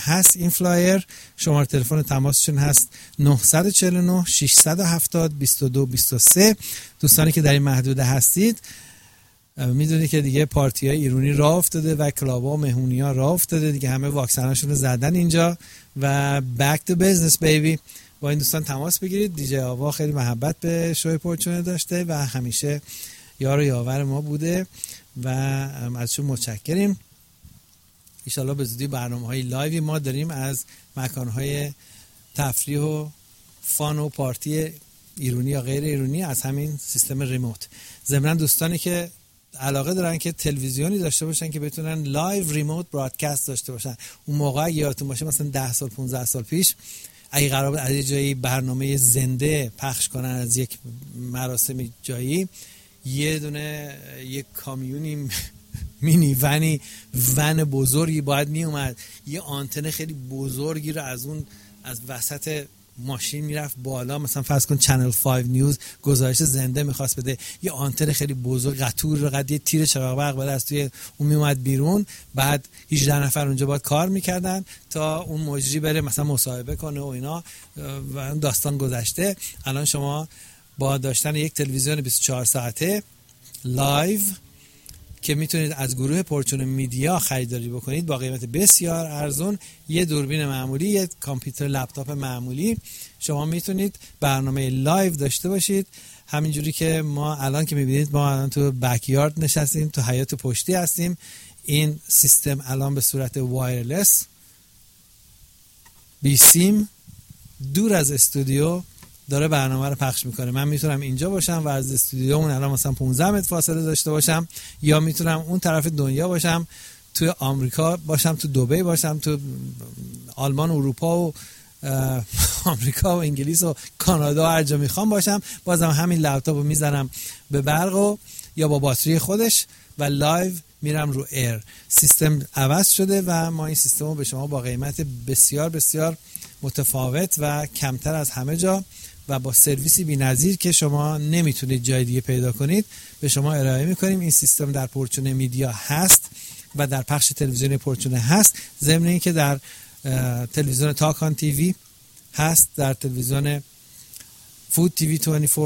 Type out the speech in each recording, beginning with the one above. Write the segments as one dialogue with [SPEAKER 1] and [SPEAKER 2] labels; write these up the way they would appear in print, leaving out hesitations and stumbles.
[SPEAKER 1] هست این فلایر. شماره تلفن تماسشون هست 949 670 2223. دوستانی که در این محدوده هستید میدونی که دیگه پارتی های ایرانی راه افتاده و کلابا و مهمونی ها راه افتاده دیگه، همه واکسناشون رو زدن اینجا و back to business baby. با این دوستان تماس بگیرید. دیجی آوا خیلی محبت به شوی پرچونه داشته و همیشه یار و یاور ما بوده و ازشون متشکریم. انشالله به زودی برنامه‌های لایوی ما داریم از مکان‌های تفریح و فان و پارتی ایرانی یا غیر ایرانی از همین سیستم ریموت. ضمن دوستانی که علاقه دارن که تلویزیونی داشته باشن که بتونن لایو ریموت برادکست داشته باشن، اون موقع اگه یادتون باشه مثلا 10 سال 15 سال پیش اگه قرار بود از یه جایی برنامه زنده پخش کنن از یک مراسم جایی، یه دونه یک کامیونی مینی ون بزرگی باید می اومد، یه آنتن خیلی بزرگی رو از وسط ماشین میرفت بالا، مثلا فرض کن چنل 5 نیوز گزارش زنده میخواست بده، یه آنتن خیلی بزرگ قطور رو قد یه تیر چراغ برق بعد از توی اون میومد بیرون، بعد 18 نفر اونجا باید کار میکردن تا اون مجری بره مثلا مصاحبه کنه و اینا و اون داستان گذشته. الان شما با داشتن یک تلویزیون 24 ساعته لایو که میتونید از گروه پرچون میدیا خریداری بکنید با قیمت بسیار ارزون، یه دوربین معمولی، یه کامپیوتر لپتاپ معمولی، شما میتونید برنامه لایو داشته باشید. همینجوری که ما الان که میبینید ما الان تو بکیارد نشستیم، تو حیاط پشتی هستیم. این سیستم الان به صورت وایرلس بی سیم دور از استودیو داره برنامه رو پخش میکنه. من میتونم اینجا باشم و از استودیومون الان مثلا 15 متر فاصله داشته باشم، یا میتونم اون طرف دنیا باشم، توی آمریکا باشم، تو دبی باشم، تو آلمان، اروپا و آمریکا و انگلیس و کانادا و هر جا میخوام باشم، بازم همین لپتاپو میزنم به برق و یا با باتری خودش و لایو میرم رو ایر. سیستم عوض شده و ما این سیستم رو به شما با قیمت بسیار بسیار متفاوت و کمتر از همه جا و با سرویسی بی‌نظیر که شما نمیتونید جای دیگه پیدا کنید به شما ارائه میکنیم. این سیستم در پرچون میدیا هست و در پخش تلویزیون پرچونه هست، ضمن اینکه در تلویزیون تاکان تیوی هست، در تلویزیون فود تیوی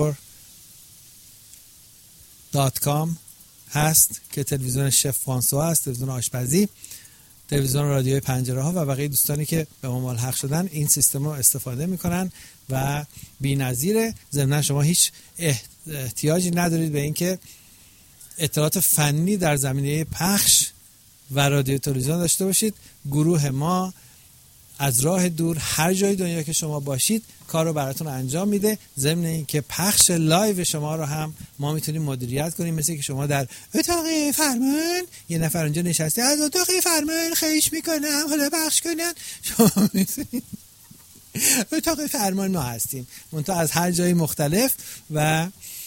[SPEAKER 1] 24.com هست که تلویزیون شف فرانسوا هست، تلویزیون آشپزی، تلویزیون رادیوی پنجره ها و بقیه دوستانی که به ما ملحق شدن این سیستم رو استفاده میکنن و بی‌نظیره. ضمن شما هیچ احتیاجی ندارید به اینکه اطلاعات فنی در زمینه پخش و رادیو تلویزیون داشته باشید. گروه ما از راه دور هر جای دنیا که شما باشید کار رو براتون انجام میده. ضمن اینکه پخش لایو شما رو هم ما میتونیم مدیریت کنیم، مثل که شما در اتاق فرمان یه نفر اونجا نشسته از اتاق فرمان خواهش میکنم حالا پخش کنن، شما میتونید اتاق فرمان ما هستیم منتها از هر جای مختلف و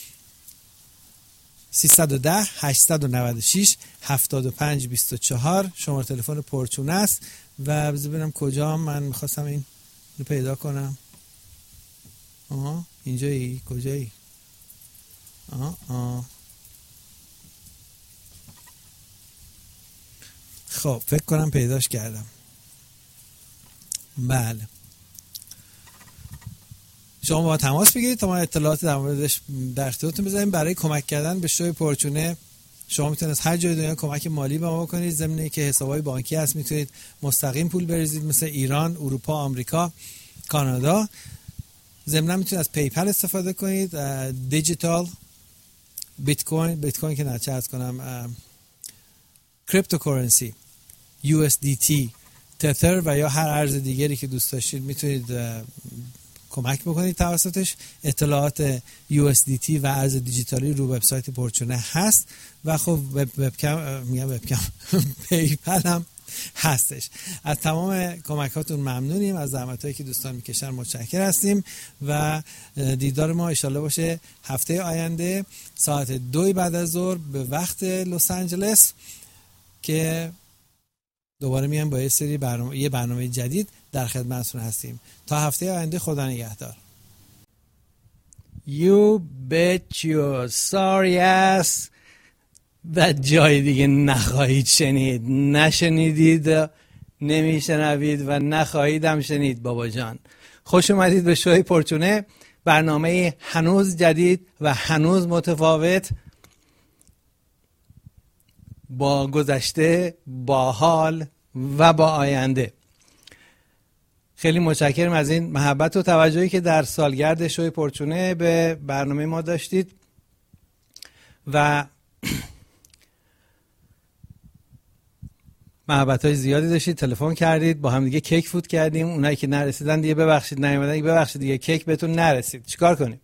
[SPEAKER 1] 310 896 7524 شماره تلفن پرچونه است. و بذار ببینم کجا من میخواستم این رو پیدا کنم. اینجایی کجایی؟ خب فکر کنم پیداش کردم. بله شما با تماس بگیرید تا ما اطلاعات در موردش در اختیارتون بذاریم. برای کمک کردن به شوی پرچونه شما میتونید از هر جای دنیا کمک مالی به ما بکنید، ضمن اینکه حسابهای بانکی هست میتونید مستقیم پول بریزید مثل ایران، اروپا، آمریکا، کانادا. ضمن میتونید از پیپل استفاده کنید، دیجیتال، بیت کوین که نچه از کنم، کریپتوکارنسی، USDT، تتر و یا هر ارز دیگری که دوست داشتید میتونید کمک بکنید توسطش. اطلاعات USDT و ارز دیجیتالی رو وبسایت پرچونه هست و خب وبکم پیپل هم هستش. از تمام کمکاتون ممنونیم، از زحمتایی که دوستان میکشن متشکر هستیم و دیدار ما ان شاءالله باشه هفته آینده ساعت 2 بعد از ظهر به وقت لس آنجلس که دوباره میام با یه برنامه جدید در خدمتتون هستیم. تا هفته آینده خدا نگهدار. You bet your sorry ass و جای دیگه نخواهید شنید، نشنیدید، نمیشنوید و نخواهیدم شنید بابا جان. خوش اومدید به شوی پرچونه، برنامه هنوز جدید و هنوز متفاوت، با گذشته، با حال و با آینده. خیلی متشکرم از این محبت و توجهی که در سالگرد شوی پرچونه به برنامه ما داشتید و محبت‌های زیادی داشتید. تلفن کردید، با هم دیگه کیک فوت کردیم. اونایی که نرسیدن دیگه ببخشید، نیومدن دیگه ببخشید، دیگه کیک بهتون نرسید. چیکار کنیم؟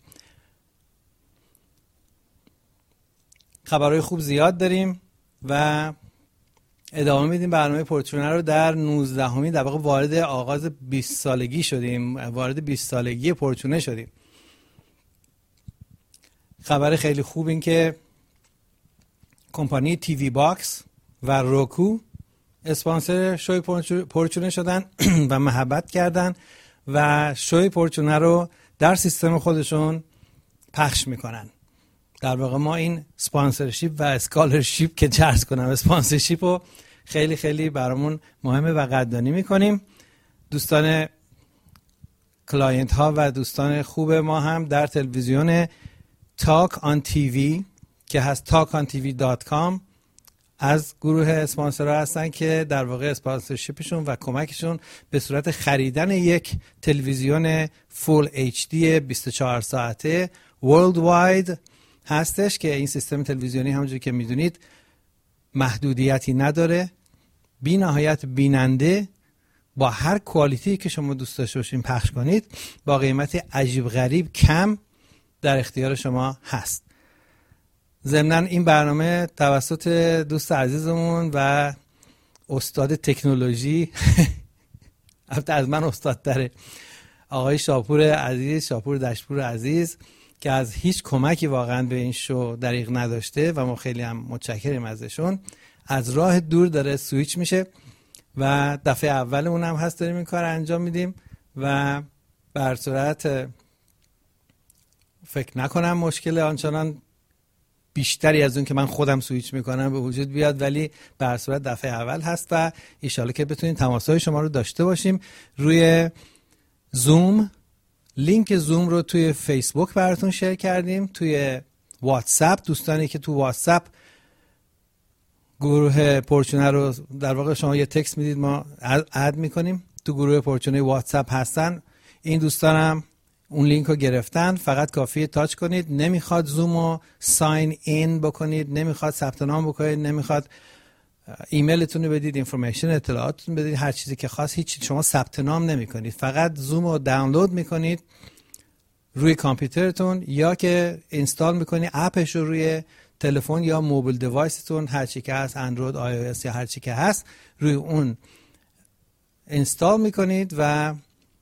[SPEAKER 1] خبرهای خوب زیاد داریم و ادامه میدیم برنامه پرچونه رو. در 19 در واقع وارد آغاز 20 سالگی شدیم، وارد 20 سالگی پرچونه شدیم. خبر خیلی خوب این که کمپانی تیوی باکس و روکو اسپانسر شوی پرچونه شدن و محبت کردن و شوی پرچونه رو در سیستم خودشون پخش میکنن. در واقع ما این اسپانسرشیپ و اسکالرشیپ که چرس کنم، اسپانسرشیپ رو خیلی خیلی برامون مهمه و قدردانی میکنیم. دوستان کلاینت ها و دوستان خوب ما هم در تلویزیون Talk on TV که هست talkontv.com از گروه اسپانسرها هستن که در واقع اسپانسرشیپشون و کمکشون به صورت خریدن یک تلویزیون فول HD 24 ساعته worldwide هستش که این سیستم تلویزیونی همونجوری که میدونید محدودیتی نداره، بی نهایت بیننده با هر کوالیتی که شما دوست داشته باشین پخش کنید با قیمت عجیب غریب کم در اختیار شما هست. ضمناً این برنامه توسط دوست عزیزمون و استاد تکنولوژی البته از من استادتره، آقای شاپور عزیز، شاپور دشپور عزیز، که از هیچ کمکی واقعا به این شو دریغ نداشته و ما خیلی هم متشکریم ازشون. از راه دور داره سویچ میشه و دفعه اول اون هم هست داریم این کار انجام میدیم و بر صورت فکر نکنم مشکل آنچنان بیشتری از اون که من خودم سویچ میکنم به وجود بیاد، ولی بر صورت دفعه اول هست و انشالله که بتونیم تماسهای شما رو داشته باشیم روی زوم. لینک زوم رو توی فیسبوک براتون شیر کردیم، توی واتساپ دوستانی که تو واتساپ گروه پرچونه رو در واقع شما یه تکست میدید ما اد میکنیم، تو گروه پرچونه واتساپ هستن. این دوستانم اون لینک رو گرفتن، فقط کافیه تاچ کنید. نمیخواد زوم رو ساین این بکنید، نمیخواد ثبت نام بکنید، نمیخواد ایمیلتون رو بدید، اینفورمیشن اطلاعاتتون بدید، هر چیزی که خواست، هیچ شما ثبت نام نمیکنید، فقط زوم رو دانلود میکنید روی کامپیوترتون یا که اینستال میکنید اپش رو روی تلفن یا موبایل دیوایستون، هر چی که هست، اندروید، آی او اس یا هر چی که هست، روی اون اینستال میکنید و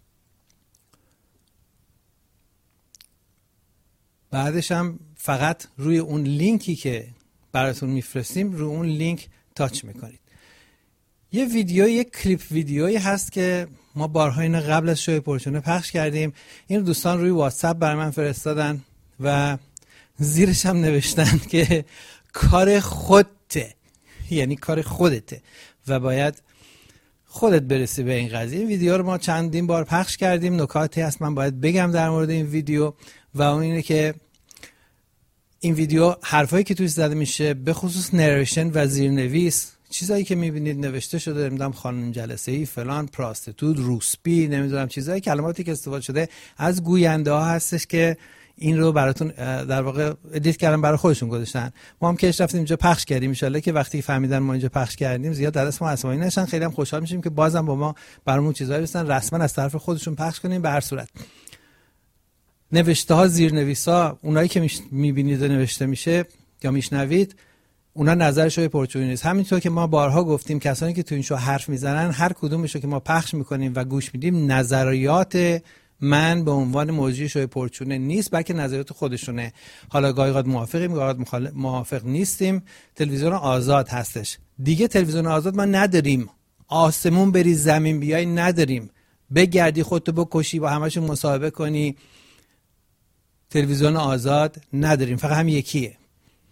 [SPEAKER 1] بعدش هم فقط روی اون لینکی که براتون میفرستیم روی اون لینک تاچ میکنید. یه ویدیو، یک کلیپ ویدیویی هست که ما بارها اینو قبل از شوی پرچونه پخش کردیم. این دوستان روی واتساپ برای من فرستادن و زیرش هم نوشتن که کار خودته، یعنی کار خودته و باید خودت برسی به این قضیه. این ویدیو رو ما چندین بار پخش کردیم. نکاتی هست من باید بگم در مورد این ویدیو و اون اینه که این ویدیو حرفایی که توش زده میشه به خصوص نریشن و زیرنویس، چیزایی که میبینید نوشته شده، نمیدونم خانم جلسه ای فلان، پراستیتوت، روسپی، نمیدونم چیزایی، کلماتی که استفاده شده از گوینده ها هستش که این رو براتون در واقع ادیت کردن برای خودشون گذاشتن. ما هم که رفتیم اینجا پخش کردیم، ان شاءالله که وقتی فهمیدن ما اینجا پخش کردیم زیاد در اسم ما عصبانی نشن. خیلی هم خوشحال میشیم که بازم با ما برامون چیزایی رسن رسما از طرف خودشون پخش کنیم. به هر صورت نوشته ها، زیرنویسا، اونایی که میبینید نوشته میشه یا میشنوید، اونا نظرشو پرچونه نیست. همینطور که ما بارها گفتیم کسانی که تو این شو حرف میزنن هر کدومشو که ما پخش میکنیم و گوش میدیم نظریات من به عنوان موضوع شوی پرچونه نیست، بلکه نظریات خودشونه. حالا گاهی اوقات موافقیم، گاهی اوقات موافق نیستیم. تلویزیون آزاد هستش دیگه. تلویزیون آزاد ما نداریم. آسمون بری زمین بیای نداریم. بگردی خودتو بکشی با همشون مصاحبه کنی. تلویزیون آزاد نداریم، فقط هم یکیه.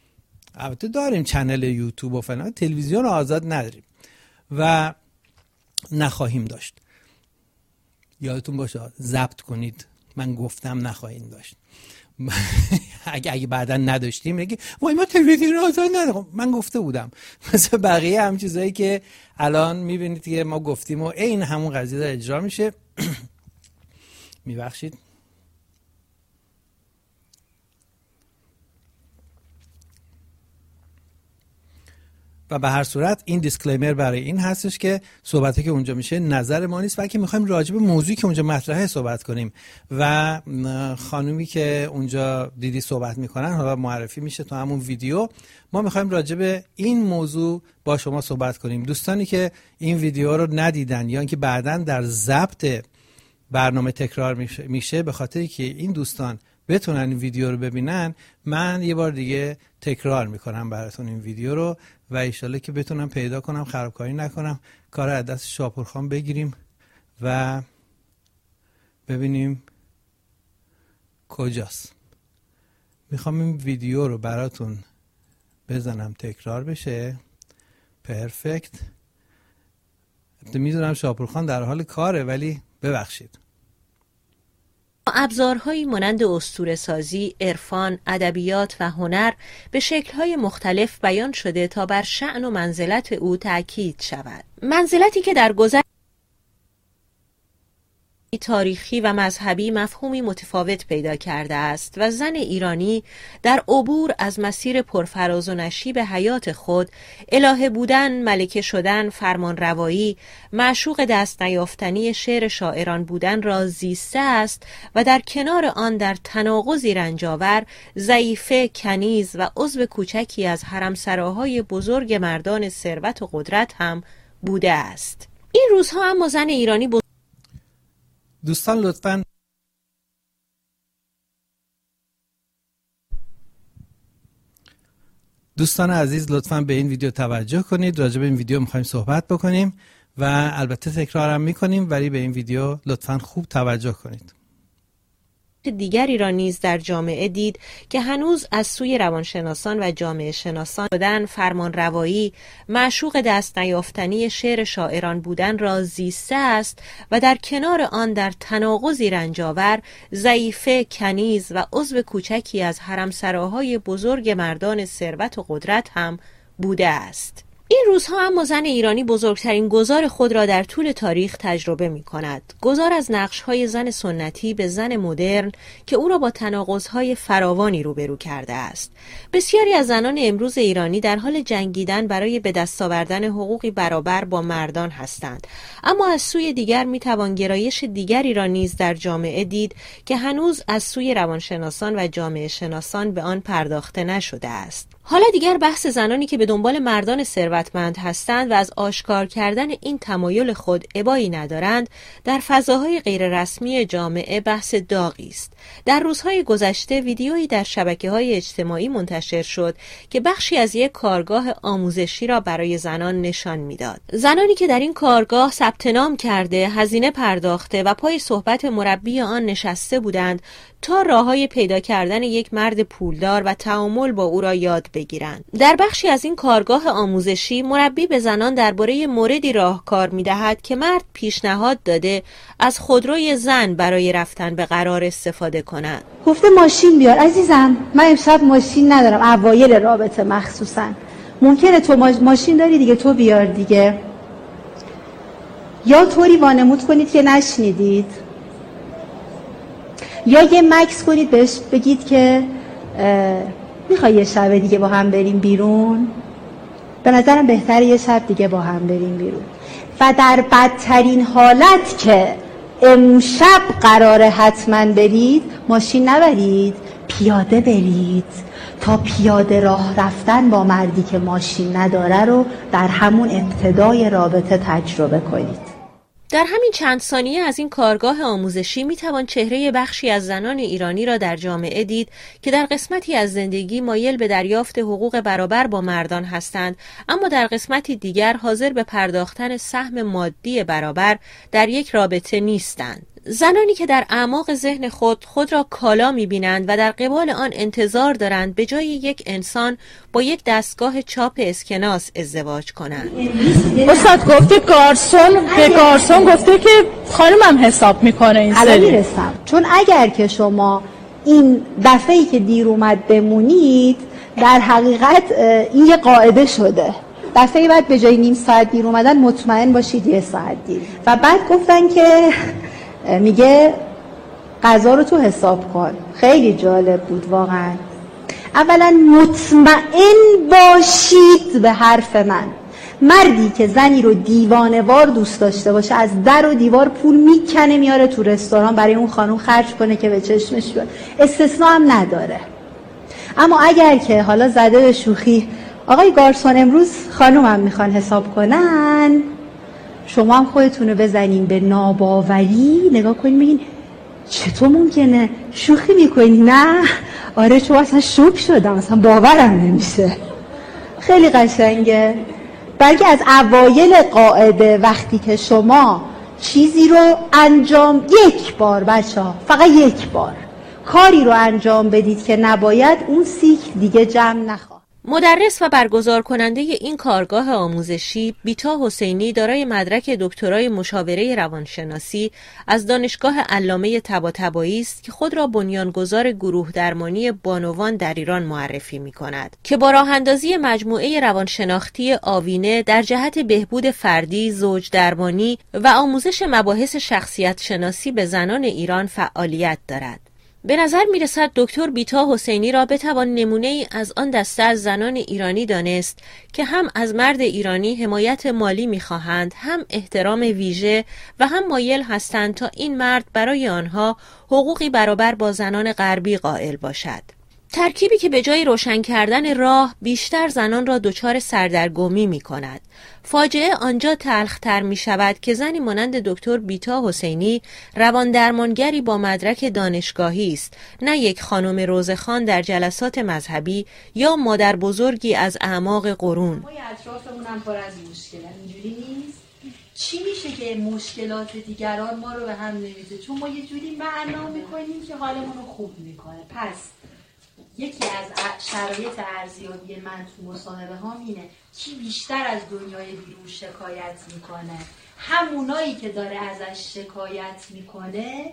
[SPEAKER 1] البته داریم چنل یوتیوب و فلان، تلویزیون آزاد نداریم. و نخواهیم داشت. یادتون باشه ضبط کنید، من گفتم نخواهیم داشت. اگه بعدا نداشتیم میگی وای ما تلویزیون آزاد نداریم، من گفته بودم. مثلا بقیه هم چیزایی که الان میبینید که ما گفتیم و این همون قضیه داره اجرا میشه. میبخشید. و به هر صورت این دیسکلیمر برای این هستش که صحبتی که اونجا میشه نظر ما نیست، بلکه میخوایم راجع به موضوعی که اونجا مطرحه صحبت کنیم. و خانومی که اونجا دیدی صحبت میکنن حالا معرفی میشه تو همون ویدیو. ما میخوایم راجع به این موضوع با شما صحبت کنیم. دوستانی که این ویدیو رو ندیدن یا اینکه بعداً در ضبط برنامه تکرار میشه، به خاطری که این دوستان بتونن این ویدیو رو ببینن، من یه بار دیگه تکرار میکنم براتون این ویدیو رو و انشالله که بتونم پیدا کنم، خرابکاری نکنم، کار از دست شاپورخان بگیریم و ببینیم کجاست. میخوام این ویدیو رو براتون بزنم تکرار بشه. پرفکت. میدونم شاپورخان در حال کاره ولی ببخشید.
[SPEAKER 2] ابزارهایی مانند اسطوره‌سازی، عرفان، ادبیات و هنر به شکل‌های مختلف بیان شده تا بر شأن و منزلت او تأکید شود. منزلتی که در گذشته تاریخی و مذهبی مفهومی متفاوت پیدا کرده است و زن ایرانی در عبور از مسیر پرفراز و نشیب حیات خود، الهه بودن، ملکه شدن، فرمانروایی، معشوق دست نیافتنی شعر شاعران بودن را زیسته است و در کنار آن در تناقضی رنجاور، ضعیفه، کنیز و عضو کوچکی از حرمسراهای بزرگ مردان ثروت و قدرت هم بوده است. این روزها اما زن ایرانی
[SPEAKER 1] دوستان لطفاً دوستان عزیز لطفاً به این ویدیو توجه کنید. راجع به این ویدیو می‌خوایم صحبت بکنیم و البته تکرارم می‌کنیم، ولی به این ویدیو لطفاً خوب توجه کنید.
[SPEAKER 2] دیگری را نیز در جامعه دید که هنوز از سوی روانشناسان و جامعه شناسان بودن، فرمانروایی، معشوق دست نیافتنی شعر شاعران بودن را زیسته است و در کنار آن در تناقضی رنجاور، ضعیفه، کنیز و عضو کوچکی از حرمسراهای بزرگ مردان ثروت و قدرت هم بوده است. این روزها اما زن ایرانی بزرگترین گذار خود را در طول تاریخ تجربه می کند. گذار از نقش‌های زن سنتی به زن مدرن که او را با تناقض‌های فراوانی روبرو کرده است. بسیاری از زنان امروز ایرانی در حال جنگیدن برای به دست آوردن حقوقی برابر با مردان هستند. اما از سوی دیگر می توان گرایش دیگری را نیز در جامعه دید که هنوز از سوی روانشناسان و جامعه شناسان به آن پرداخته نشده است. حالا دیگر بحث زنانی که به دنبال مردان ثروتمند هستند و از آشکار کردن این تمایل خود ابایی ندارند، در فضاهای غیررسمی جامعه بحث داغی است. در روزهای گذشته ویدیویی در شبکه‌های اجتماعی منتشر شد که بخشی از یک کارگاه آموزشی را برای زنان نشان می‌داد. زنانی که در این کارگاه ثبت نام کرده، هزینه پرداخته و پای صحبت مربی آن نشسته بودند تا راههای پیدا کردن یک مرد پولدار و تعامل با او را یاد بگیرند. در بخشی از این کارگاه آموزشی مربی به زنان درباره موردی راهکار می‌دهد که مرد پیشنهاد داده از خودروی زن برای رفتن به قرار استفاده کنند.
[SPEAKER 3] گفته ماشین بیار عزیزم، من امشب ماشین ندارم، اوایل رابطه مخصوصا. ممکنه تو ماشین داری دیگه، تو بیار دیگه. یا طوری وانمود کنید که نشنیدید، یا یه مکس کنید بهش بگید که میخوای یه شب دیگه با هم بریم بیرون؟ به نظرم بهتره یه شب دیگه با هم بریم بیرون. و در بدترین حالت که امشب قراره حتما برید، ماشین نبرید، پیاده برید تا پیاده راه رفتن با مردی که ماشین نداره رو در همون ابتدای رابطه تجربه کنید.
[SPEAKER 2] در همین چند ثانیه از این کارگاه آموزشی میتوان چهره بخشی از زنان ایرانی را در جامعه دید که در قسمتی از زندگی مایل به دریافت حقوق برابر با مردان هستند، اما در قسمتی دیگر حاضر به پرداختن سهم مادی برابر در یک رابطه نیستند. زنانی که در اعماق ذهن خود را کالا می‌بینند و در قبال آن انتظار دارند به جای یک انسان با یک دستگاه چاپ اسکناس ازدواج کنند.
[SPEAKER 4] استاد گفته گارسون گفته که خانمم حساب میکنه این سری.
[SPEAKER 3] الان میرسم. چون اگر که شما این دفعه‌ای که دیر اومد بمونید، در حقیقت این یه قاعده شده. دفعه بعد به جای نیم ساعت دیر اومدن مطمئن باشید 1 ساعت دیر. و بعد گفتن که میگه غذا رو تو حساب کن. خیلی جالب بود واقعا. اولا مطمئن باشید به حرف من. مردی که زنی رو دیوانه‌وار دوست داشته باشه از در و دیوار پول میکنه میاره تو رستوران برای اون خانم خرج کنه که به چشمش بیاد. استثناء هم نداره. اما اگر که حالا زده به شوخی آقای گارسون امروز خانومم میخوان حساب کنن، شما هم خودتون رو بزنین به ناباوری، نگاه کنین بگین چطور ممکنه؟ شوخی میکنی؟ نه آره چون اصلا شوک شدم، اصلا باورم نمیشه. خیلی قشنگه. بلکه از اوایل قاعده وقتی که شما چیزی رو انجام یک بار بچه‌ها، فقط یک بار کاری رو انجام بدید که نباید، اون سیکل دیگه جمع نخواد.
[SPEAKER 2] مدرس و برگزار کننده این کارگاه آموزشی بیتا حسینی دارای مدرک دکترای مشاوره روانشناسی از دانشگاه علامه طباطبایی است که خود را بنیانگذار گروه درمانی بانوان در ایران معرفی می‌کند که با راه‌اندازی مجموعه روانشناختی آوینه در جهت بهبود فردی، زوج درمانی و آموزش مباحث شخصیت شناسی به زنان ایران فعالیت دارد. به نظر می رسد دکتر بیتا حسینی را بتوان نمونه‌ای از آن دسته از زنان ایرانی دانست که هم از مرد ایرانی حمایت مالی می خواهند، هم احترام ویژه و هم مایل هستند تا این مرد برای آنها حقوقی برابر با زنان غربی قائل باشد. ترکیبی که به جای روشن کردن راه بیشتر زنان را دچار سردرگمی می کند. فاجعه آنجا تلختر می شود که زنی مانند دکتر بیتا حسینی روان درمانگری با مدرک دانشگاهی است، نه یک خانم روزخوان در جلسات مذهبی یا مادر بزرگی از اعماق قرون.
[SPEAKER 5] ما اطرافمون هم پر از مشکل، اینجوری نیست؟ چی میشه که مشکلات دیگران ما رو به هم نمیزه؟ چون ما یه جوری معنا میکنیم که حالمون رو خوب میکنه. پس یکی از شرایط ارزیابی من تو مصاحبه ها اینه کی بیشتر از دنیای بیرون شکایت میکنه. همونایی که داره ازش شکایت میکنه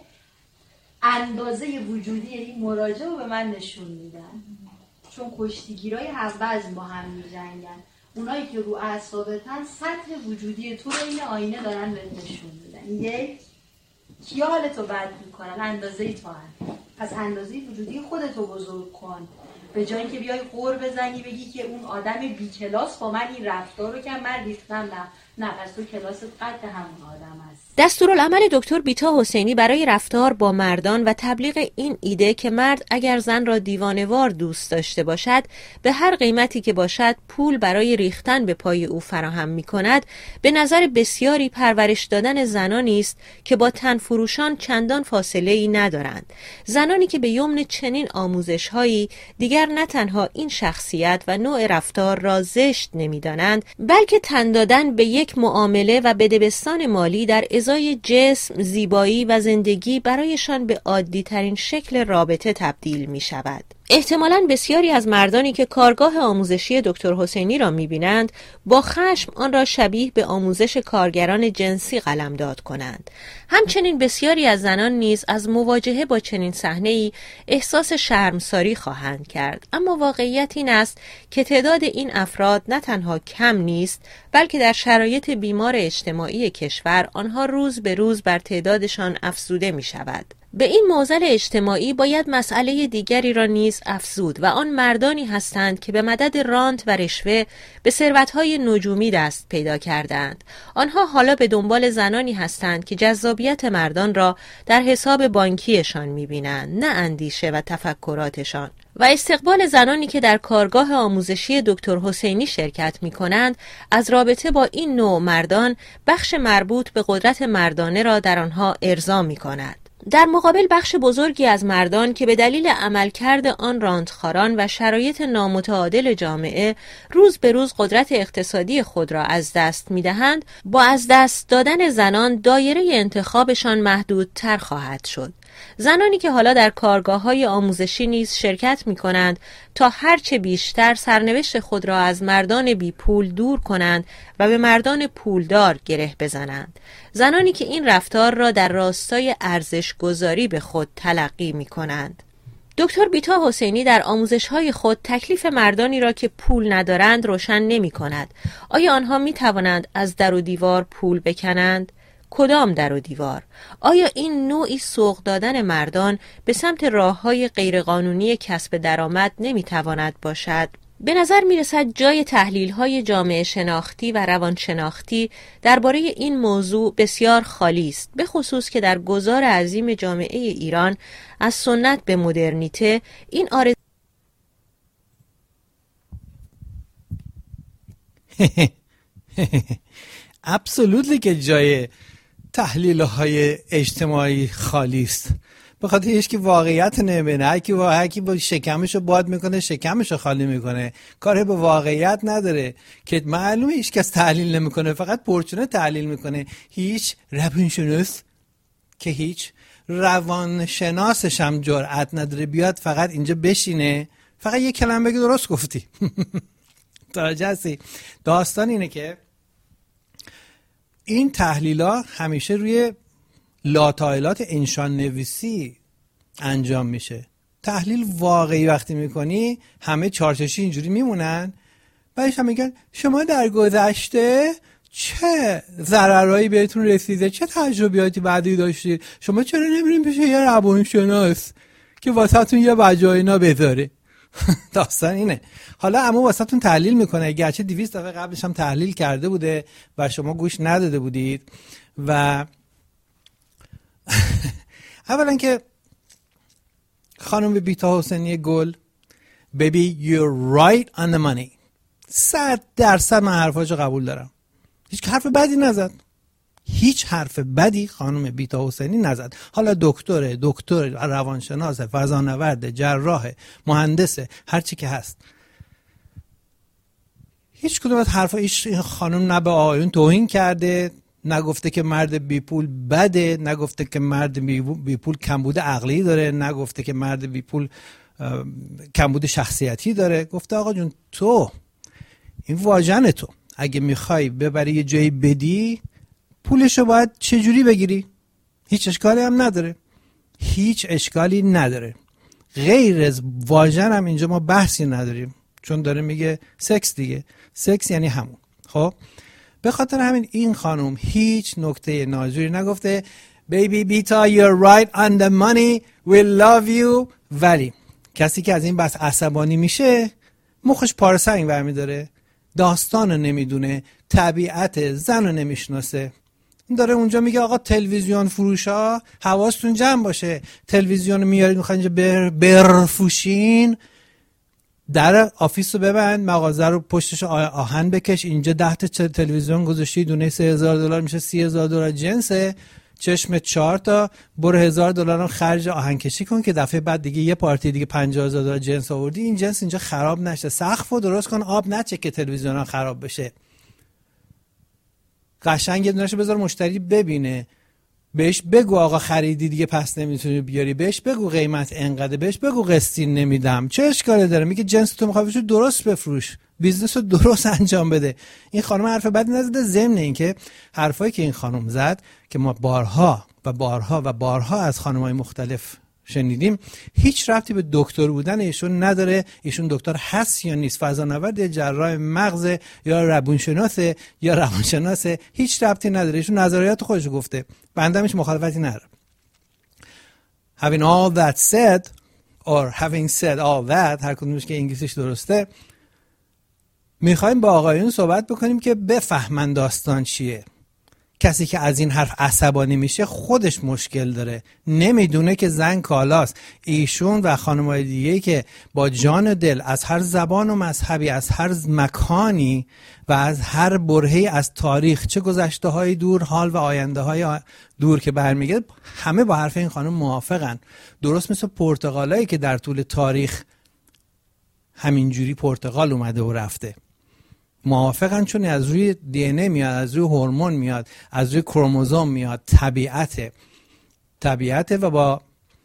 [SPEAKER 5] اندازه وجودی این مراجعه رو به من نشون میدن، چون کشتیگیرای هموزن با هم میجنگن. اونایی که رو اعصابتن سطح وجودی تو رو این آینه دارن بهت نشون میدن. یک کیا حالتو بد میکنن؟ اندازه تو هم. پس اندازه وجودی خودتو بزرگ کن، به جای اینکه بیای غر بزنی بگی که اون آدم بی کلاس با من این رفتار رو که من ریختم. نه پس تو کلاست قد همون آدم هست.
[SPEAKER 2] دستورالعمل دکتر بیتا حسینی برای رفتار با مردان و تبلیغ این ایده که مرد اگر زن را دیوانه‌وار دوست داشته باشد به هر قیمتی که باشد پول برای ریختن به پای او فراهم می‌کند، به نظر بسیاری پرورش دادن زنانی است که با تن فروشان چندان فاصله‌ای ندارند. زنانی که به یمن چنین آموزش‌هایی دیگر نه تنها این شخصیت و نوع رفتار را زشت نمی‌دانند، بلکه تن دادن به یک معامله و بدبستان مالی در ازای جسم، زیبایی و زندگی برایشان به عادی ترین شکل رابطه تبدیل می شود. احتمالاً بسیاری از مردانی که کارگاه آموزشی دکتر حسینی را می‌بینند با خشم آن را شبیه به آموزش کارگران جنسی قلمداد کنند. همچنین بسیاری از زنان نیز از مواجهه با چنین صحنه‌ای احساس شرمساری خواهند کرد. اما واقعیت این است که تعداد این افراد نه تنها کم نیست، بلکه در شرایط بیمار اجتماعی کشور آنها روز به روز بر تعدادشان افزوده می‌شود. به این معضل اجتماعی باید مسئله دیگری را نیز افزود و آن مردانی هستند که به مدد رانت و رشوه به ثروت‌های نجومی دست پیدا کردند. آنها حالا به دنبال زنانی هستند که جذابیت مردان را در حساب بانکیشان می‌بینند، نه اندیشه و تفکراتشان. و استقبال زنانی که در کارگاه آموزشی دکتر حسینی شرکت می‌کنند از رابطه با این نوع مردان بخش مربوط به قدرت مردانه را در آنها ارضا می‌کند. در مقابل بخش بزرگی از مردان که به دلیل عملکرد آن رانتخواران و شرایط نامتعادل جامعه روز به روز قدرت اقتصادی خود را از دست می‌دهند، با از دست دادن زنان دایره انتخابشان محدودتر خواهد شد. زنانی که حالا در کارگاه‌های آموزشی نیز شرکت می‌کنند تا هرچه بیشتر سرنوشت خود را از مردان بی پول دور کنند و به مردان پولدار گره بزنند. زنانی که این رفتار را در راستای ارزش‌گذاری به خود تلقی می‌کنند. دکتر بیتا حسینی در آموزش‌های خود تکلیف مردانی را که پول ندارند روشن نمی‌کند. آیا آنها می‌توانند از در و دیوار پول بکنند؟ کدام در و دیوار؟ آیا این نوعی سوق دادن مردان به سمت راه‌های غیرقانونی کسب درآمد نمی‌تواند باشد؟ به نظر می‌رسد جای تحلیل‌های جامعه شناختی و روانشناختی درباره این موضوع بسیار خالی است، به خصوص که در گذار عظیم جامعه ایران از سنت به مدرنیته این آرزو
[SPEAKER 1] ابسولوتلی که جای تحلیل‌های اجتماعی خالی است. به خاطر هیچ کی واقعیت نمی‌بینه. هر کی با شکمشو باد میکنه، شکمشو خالی میکنه، کاری به واقعیت نداره که معلومه هیچ کس تحلیل نمیکنه، فقط پرچونه تحلیل میکنه. هیچ روانشناس که هیچ روانشناسش هم جرئت نداره بیاد فقط اینجا بشینه فقط یک کلمه بگه درست گفتی. توجه. داستان اینه که این تحلیل‌ها همیشه روی لاتایلات انشان نویسی انجام میشه. تحلیل واقعی وقتی میکنی همه چارچشی اینجوری میمونن، بعدش هم میگن شما در گذشته چه ضررهایی بهتون رسیده، چه تجربیاتی بعدی داشتید، شما چرا نمیرین پیش یه روانشناس که واسهتون یه وجاینا بذاره. داستان اینه. حالا اما واسهتون تحلیل میکنه، گرچه 200 دفعه قبلش هم تحلیل کرده بوده و شما گوش نداده بودید. و اولا که خانم بیتا حسینی گل baby you're right on the money، 100% من حرفاشو قبول دارم. هیچ حرف بدی نزد، هیچ حرف بدی خانم بیتا حسینی نزد. حالا دکتر روانشناس، فضانورد، جراح، مهندس، هر چی که هست، هیچ کدوم از حرفا این خانم نه به آقایون توهین کرده، نگفته که مرد بی پول بده، نگفته که مرد بی پول کمبود عقلی داره، نگفته که مرد بی پول کمبود شخصیتی داره. گفته آقا جون تو این واژن تو اگه میخوای ببری یه جایی بدی پولشو باید چجوری بگیری؟ هیچ اشکالی هم نداره، هیچ اشکالی نداره. غیر از واژن هم اینجا ما بحثی نداریم، چون داره میگه سکس دیگه، سکس یعنی همون. خب به خاطر همین این خانم هیچ نکته ناجوری نگفته. Baby Bita you're right on the money we love you. ولی کسی که از این بحث عصبانی میشه مخش پارسنگ برمیداره، داستان رو نمیدونه، طبیعت زن رو نمیشناسه. داره اونجا میگه آقا تلویزیون فروشا حواستون جمع باشه، تلویزیون رو میارید میخواین اینجا برفوشین، در آفیس رو ببند، مغازه رو پشتش آهن بکش، اینجا 10 تا تلویزیون گذاشتی، دونه $3000 میشه $30,000 جنسه، چشم 4 تا، برو $1000 هم خرج آهن کشی کن که دفعه بعد دیگه یه پارتی دیگه $50,000 جنس آوردی، این جنس اینجا خراب نشه، سقفو درست کن آب نچه که تلویزیون ها خراب بشه، قشنگ یه دونهشو بذار مشتری ببینه، بهش بگو آقا خریدی دیگه پس نمیتونی بیاری، بهش بگو قیمت انقدر، بهش بگو قسطی نمیدم، چه اشکالی داره؟ میگه جنس تو میخوای درست بفروش، بیزنس رو درست انجام بده. این خانم حرف بدی نزده. ضمن این که حرفایی که این خانم زد که ما بارها و بارها و بارها از خانم‌های مختلف شنیدیم، هیچ ربطی به دکتر بودن ایشون نداره. ایشون دکتر هست یا نیست، فضانورد یا جراح مغز یا روانشناسه یا روانشناسه، هیچ ربطی نداره. ایشون نظریات خودش گفته، بنده همش مخالفتی ندارم. Having all that said or having said all that، هر کدومش که انگلیسیش درسته، میخوایم با آقایون صحبت بکنیم که بفهمن داستان چیه، کسی که از این حرف عصبانی میشه خودش مشکل داره، نمیدونه که زن کالاست. ایشون و خانم‌های دیگه‌ای که با جان و دل از هر زبان و مذهبی، از هر مکانی و از هر برهه‌ای از تاریخ، چه گذشته‌های دور، حال و آینده‌های دور که برمیگرده، همه با حرف این خانم موافقن. درست مثل پرتغالایی که در طول تاریخ همینجوری پرتغال اومده و رفته، موافقن، چون از روی دی ان ای میاد، از روی هورمون میاد، از روی کروموزوم میاد، طبیعته و با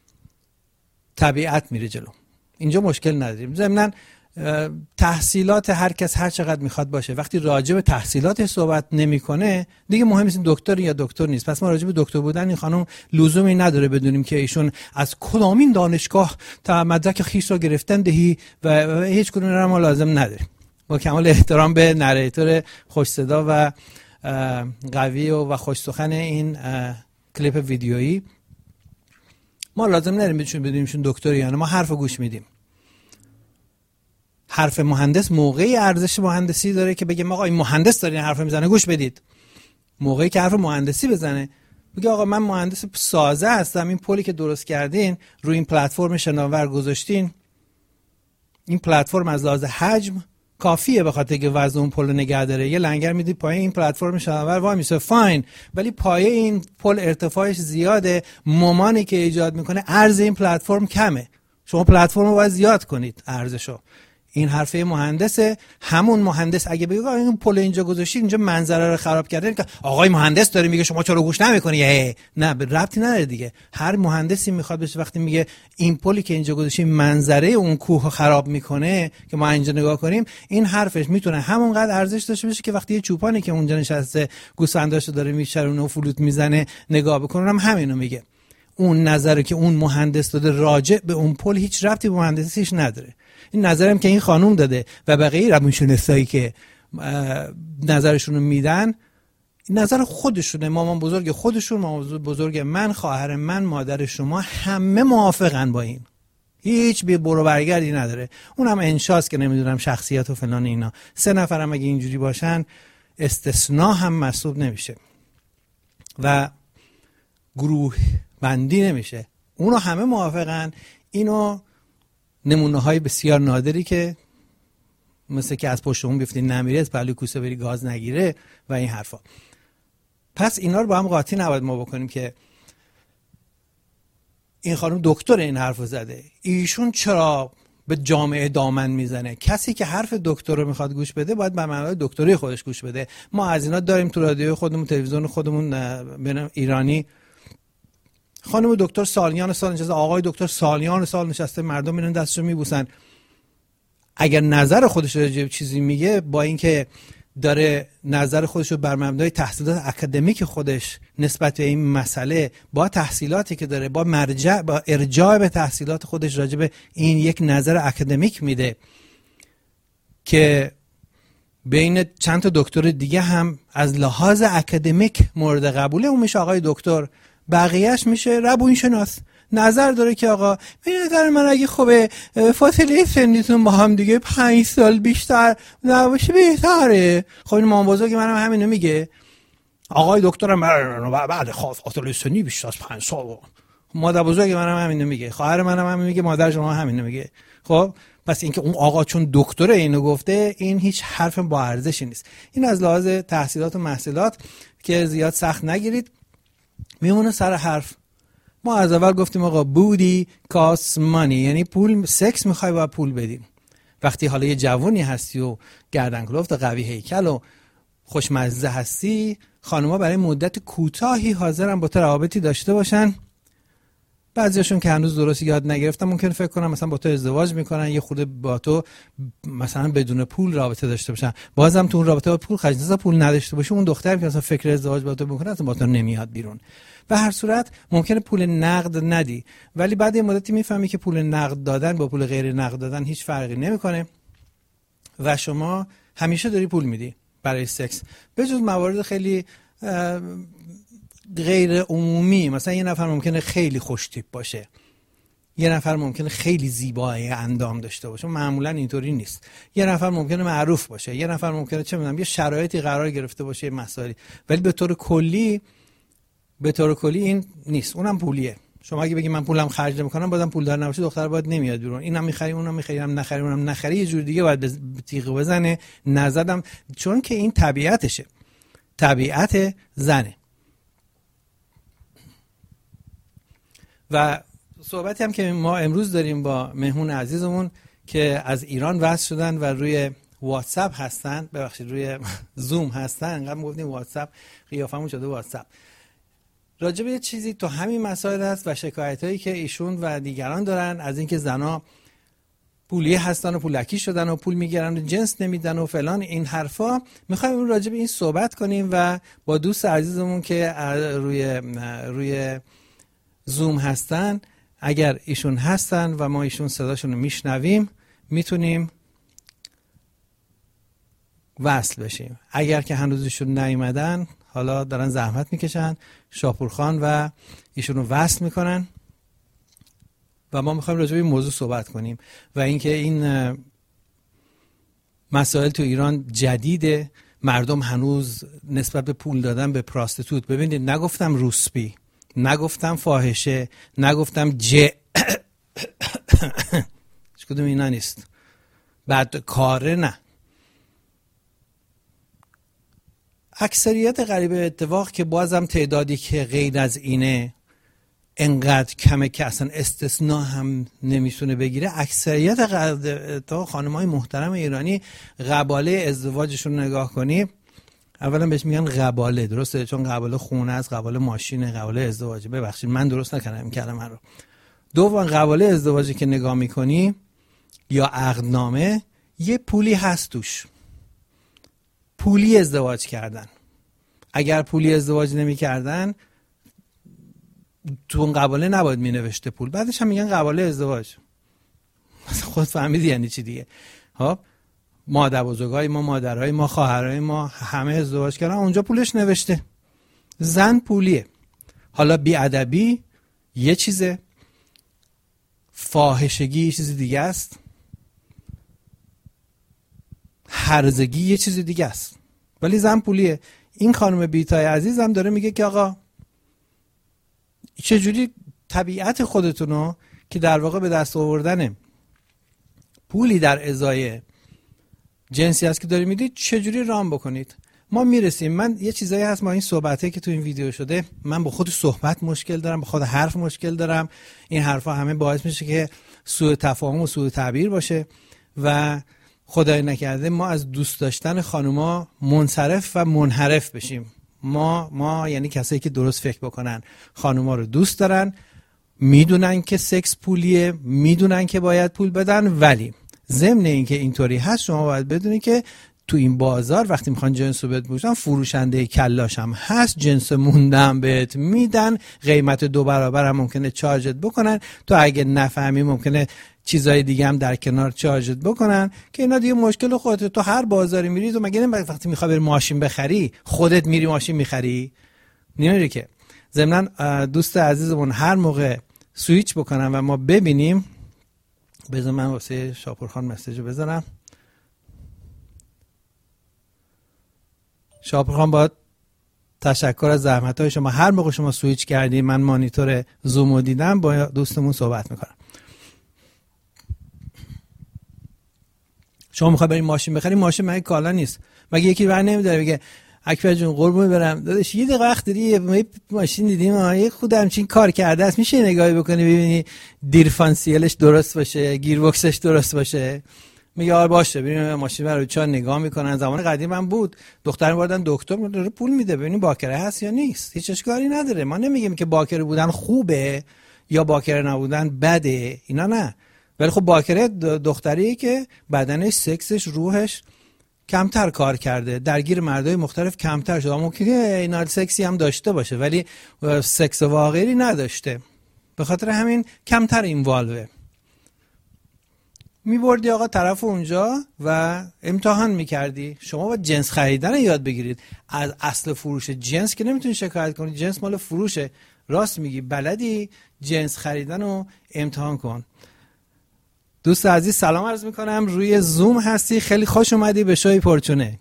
[SPEAKER 1] طبیعت میره جلو. اینجا مشکل نداریم. ضمناً تحصیلات هر کس هر چقدر میخواد باشه، وقتی راجع به تحصیلات صحبت نمیکنه دیگه مهم نیست دکتر یا دکتر نیست. پس ما راجع به دکتر بودن این خانم لزومی نداره بدونیم که ایشون از کدامین دانشگاه تا مدرک خیش را گرفتن دهی و هیچ کدوم را ما لازم نداریم. با کمال احترام به نریتور خوش صدا و قوی و خوش سخن این کلیپ ویدیویی، ما لازم نداریم بدونیمشون دکتر یا نه. ما حرف گوش میدیم. حرف مهندس موقعی ارزش مهندسی داره که بگه آقا این مهندس داره این حرف میزنه گوش بدید. موقعی که حرف مهندسی بزنه بگه آقا من مهندس سازه هستم، این پلی که درست کردین روی این پلتفرم شناور گذاشتین، این پلتفرم از لحاظ حجم کافیه به خاطر که وزن اون پل نگه داره. یه لنگر میدی پایین این پلتفرم شناور وای میسه فاین، ولی پایه این پل ارتفاعش زیاده، مومانی که ایجاد میکنه عرض این پلتفرم کمه، شما پلتفرم رو باید زیاد کنید ارزشو. این حرفه مهندسه. همون مهندس اگه بگه این پل اینجا گذاشتید اینجا منظره رو خراب کردین، که آقای مهندس داره میگه شما چرا گوش نمیکنی؟ نه، ربطی نداره دیگه. هر مهندسی میخواد بشه وقتی میگه این پلی که اینجا گذاشتید منظره اون کوه خراب میکنه که ما اینجا نگاه کنیم، این حرفش میتونه همونقدر ارزش داشته باشه که وقتی یه چوپانی که اونجا نشسته گوسفنداشو داره میچرونه و فلوت میزنه نگاه بکنه هم همینو میگه. اون نظری که اون مهندس داده راجع به اون پل هیچ ربطی به مهندسیش نداره. این نظرم که این خانوم داده و بقیه روانشناسایی که نظرشون رو میدن نظر خودشونه، مامان بزرگ خودشون، مامان بزرگ من، خواهر من، مادر شما، همه موافقن با این. هیچ بی برو برگردی نداره. اونم انشاست که نمیدونم شخصیت و فلان اینا. 3 نفرم اگه اینجوری باشن استثناء هم محسوب نمیشه و گروه بندی نمیشه. اونو همه موافقن. اینو نمونه های بسیار نادری که مثل که از پشت اون بیفتی نمیره، از پهلوی کوسه بری گاز نگیره و این حرفا. پس اینا رو با هم قاطی نباید ما بکنیم که این خانم دکتر این حرفو زده، ایشون چرا به جامعه دامن میزنه. کسی که حرف دکتر رو میخواد گوش بده باید به معنای دکتری خودش گوش بده. ما از اینا داریم تو رادیو خودمون، تلویزیون خودمون ایرانی. خانم دکتر سالیان سال نشسته، آقای دکتر سالیان سال نشسته، مردم میرن دستشو میبوسن. اگر نظر خودش رو چیزی میگه، با اینکه داره نظر خودش رو بر مبنای تحصیلات اکادمیک خودش نسبت به این مسئله، با تحصیلاتی که داره، با مرجع، با ارجاع به تحصیلات خودش راجع به این یک نظر اکادمیک میده که بین چند تا دکتر دیگه هم از لحاظ اکادمیک مورد قبوله، اون میشه آقای دکتر، بقیهش میشه روانشناس. نظر داره که آقا به نظر من اگه خوبه فاصله سنیتون با هم دیگه 5 سال بیشتر نباشه بهتره. خب این مامان بزرگ منم همینو میگه. آقای دکترم بعد فاصله سنی بیشتر از 5 سال. مادر بزرگ منم همینو میگه. خواهر منم همینو میگه. مادر شما همینو میگه. خب پس اینکه اون آقا چون دکتر اینو گفته، این هیچ حرف با ارزشی نیست. این از لحاظ تحصیلات و محصولات که زیاد سخت نگیرید. میمونه سر حرف. ما از اول گفتیم آقا بودی کاست مانی، یعنی پول، سکس میخوای با پول بدیم. وقتی حالا یه جوونی هستی و گردن کلفت و قوی هیکل و خوشمزه هستی، خانوما برای مدت کوتاهی حاضرن با تو روابطی داشته باشن. بعضیاشون که هنوز درست یاد نگرفتن ممکن فکر کنن مثلا با تو ازدواج میکنن، یه خورده با تو مثلا بدون پول رابطه داشته باشن. بازم تو اون رابطه با پول خرج پول نداشته باشه، اون دختری که مثلا فکر ازدواج با تو میکنه اصلا با تو نمیاد بیرون. به هر صورت ممکنه پول نقد ندی، ولی بعد یه مدتی میفهمی که پول نقد دادن با پول غیر نقد دادن هیچ فرقی نمیکنه و شما همیشه داری پول میدی برای سکس، به جز موارد خیلی غیر عمومی. مثلا یه نفر ممکنه خیلی خوش تیپ باشه، یه نفر ممکنه خیلی زیبای اندام داشته باشه، معمولا اینطوری نیست. یه نفر ممکنه معروف باشه، یه نفر ممکنه چه میدونم یه شرایطی قرار گرفته باشه، یه مسائلی، ولی به طور کلی این نیست. اونم پولیه. شما اگه بگی من پولم خرج نمی‌کنم، بازم پولدار نباشه دختر باید نمیاد بیرون. اینم می‌خری، اونم می‌خری، هم نخری، اونم نخری، یه جور دیگه باید تیغ بزنه. نزدم چون که این طبیعتشه، طبیعت زنه. و صحبتی هم که ما امروز داریم با مهمون عزیزمون که از ایران وصل شدن و روی واتساپ هستن، ببخشید روی زوم هستن، انقدر گفتیم واتساپ قیافمون شده واتساپ، راجع به یه چیزی تو همین مسائل هست و شکایتایی که ایشون و دیگران دارن از اینکه زنا پولیه هستن و پولکی شدن و پول میگیرن و جنس نمیدن و فلان این حرفا. میخوایم راجع به این صحبت کنیم و با دوست عزیزمون که روی زوم هستن، اگر ایشون هستن و ما ایشون صداشون رو میشنویم میتونیم وصل بشیم. اگر که هنوز ایشون نیومدن، حالا دارن زحمت میکشن، شاپورخان و ایشون رو وصل میکنن و ما میخوایم راجع به این موضوع صحبت کنیم و اینکه این مسائل تو ایران جدیده. مردم هنوز نسبت به پول دادن به پراستیتوت، ببینید نگفتم روسپی، نگفتم فاحشه، نگفتم کدوم اینا نیست، بعد کاره، نه. اکثریت قریب اتفاق که بازم تعدادی که غیر از اینه انقدر کمه که اصلا استثناء هم نمیتونه بگیره. اکثریت اتفاق خانم‌های محترم ایرانی قباله ازدواجشون نگاه کنی، اولا بهش میگن قباله، درسته؟ چون قباله خونه است، قباله ماشینه، قباله ازدواجه. ببخشید من درست نکردم این کلمه رو. دوم قباله ازدواجی که نگاه میکنی یا عقدنامه، یه پولی هست توش، پولی ازدواج کردن. اگر پولی ازدواج نمی کردن تو اون قباله نباید می نوشته پول، بعدش هم میگن قباله ازدواج. خود فهمیدی یعنی چی دیگه. ها، مادر بزرگای ما، مادرای ما، خواهرای ما همه ازدواج کردن، اونجا پولش نوشته. زن پولیه. حالا بی‌ادبی یه چیزه، فاحشگی یه چیز دیگه است، هرزگی یه چیز دیگه است، ولی زن پولیه. این خانم بیتای عزیزم داره میگه که آقا چجوری طبیعت خودتونو که در واقع به دست آوردن پولی در ازای جنسی هست که داری میدید، چجوری رام بکنید. ما میرسیم، من یه چیزایی هست، ما این صحبته که تو این ویدیو شده، من با خود صحبت مشکل دارم، با خود حرف مشکل دارم. این حرفا همه باعث میشه که سوء تفاهم و سوء تعبیر باشه و خدای نکرده ما از دوست داشتن خانوما منصرف و منحرف بشیم. ما یعنی کسایی که درست فکر بکنن، خانوما رو دوست دارن، میدونن که سکس پولیه، میدونن که باید پول بدن، ولی ضمن اینکه اینطوری هست شما باید بدونید که تو این بازار وقتی میخوان جنس رو بهت بفروشن، فروشنده کلاش هم هست، جنس موندن بهت میدن، قیمت 2 برابر هم ممکنه چارجت بکنن، تو اگه نفهمی ممکنه چیزای دیگه هم در کنار چارجت بکنن که اینا دیگه مشکل خودت. تو هر بازاری میری، تو مگه وقتی میخوای بری ماشین بخری خودت میری ماشین میخری؟ نمیری که. ضمن دوست عزیزمون هر موقع سویچ بکنن و ما ببینیم، بذار من واسه شاپورخان مسیج بذارم. شاپورخان باید تشکر از زحمت‌های شما. هر موقع شما سویچ کردی من مانیتور زومو دیدم، با دوستمون صحبت میکنم. شما میخوای بریم ماشین بخری، ماشین مگه کالا نیست؟ مگه یکی بر نمیداره بگه اکبر جون قربون برم داداش یه دقیقه وقت داری یه ماشین دیدیم یه خود همچین کار کرده است، میشه نگاهی بکنی ببینی دیرفانسیلش درست باشه، گیر باکسش درست باشه؟ میگه آره باشه. ببینیم ماشین رو چا نگاه میکنن. زمان قدیم هم بود، دختر می‌بردن دکتر داره پول میده ببینیم باکره هست یا نیست. هیچ اشکالی نداره. ما نمیگیم که باکره بودن خوبه یا باکره نبودن بده، اینا نه. ولی خب باکره دختریه که بدنش، سکسش، روحش کمتر کار کرده، درگیر مردای مختلف کمتر شده. ممکنه اینا سکسی هم داشته باشه ولی سکس واقعی نداشته، به خاطر همین کمتر اینوالوه. میبردی آقا طرف اونجا و امتحان میکردی. شما باید جنس خریدن یاد بگیرید. از اصل فروش جنس که نمیتونی شکایت کنید، جنس مال فروشه. راست میگی، بلدی جنس خریدن رو امتحان کن. دوست عزیز سلام عرض میکنم، روی زوم هستی، خیلی خوش اومدی به شوی پرچونه.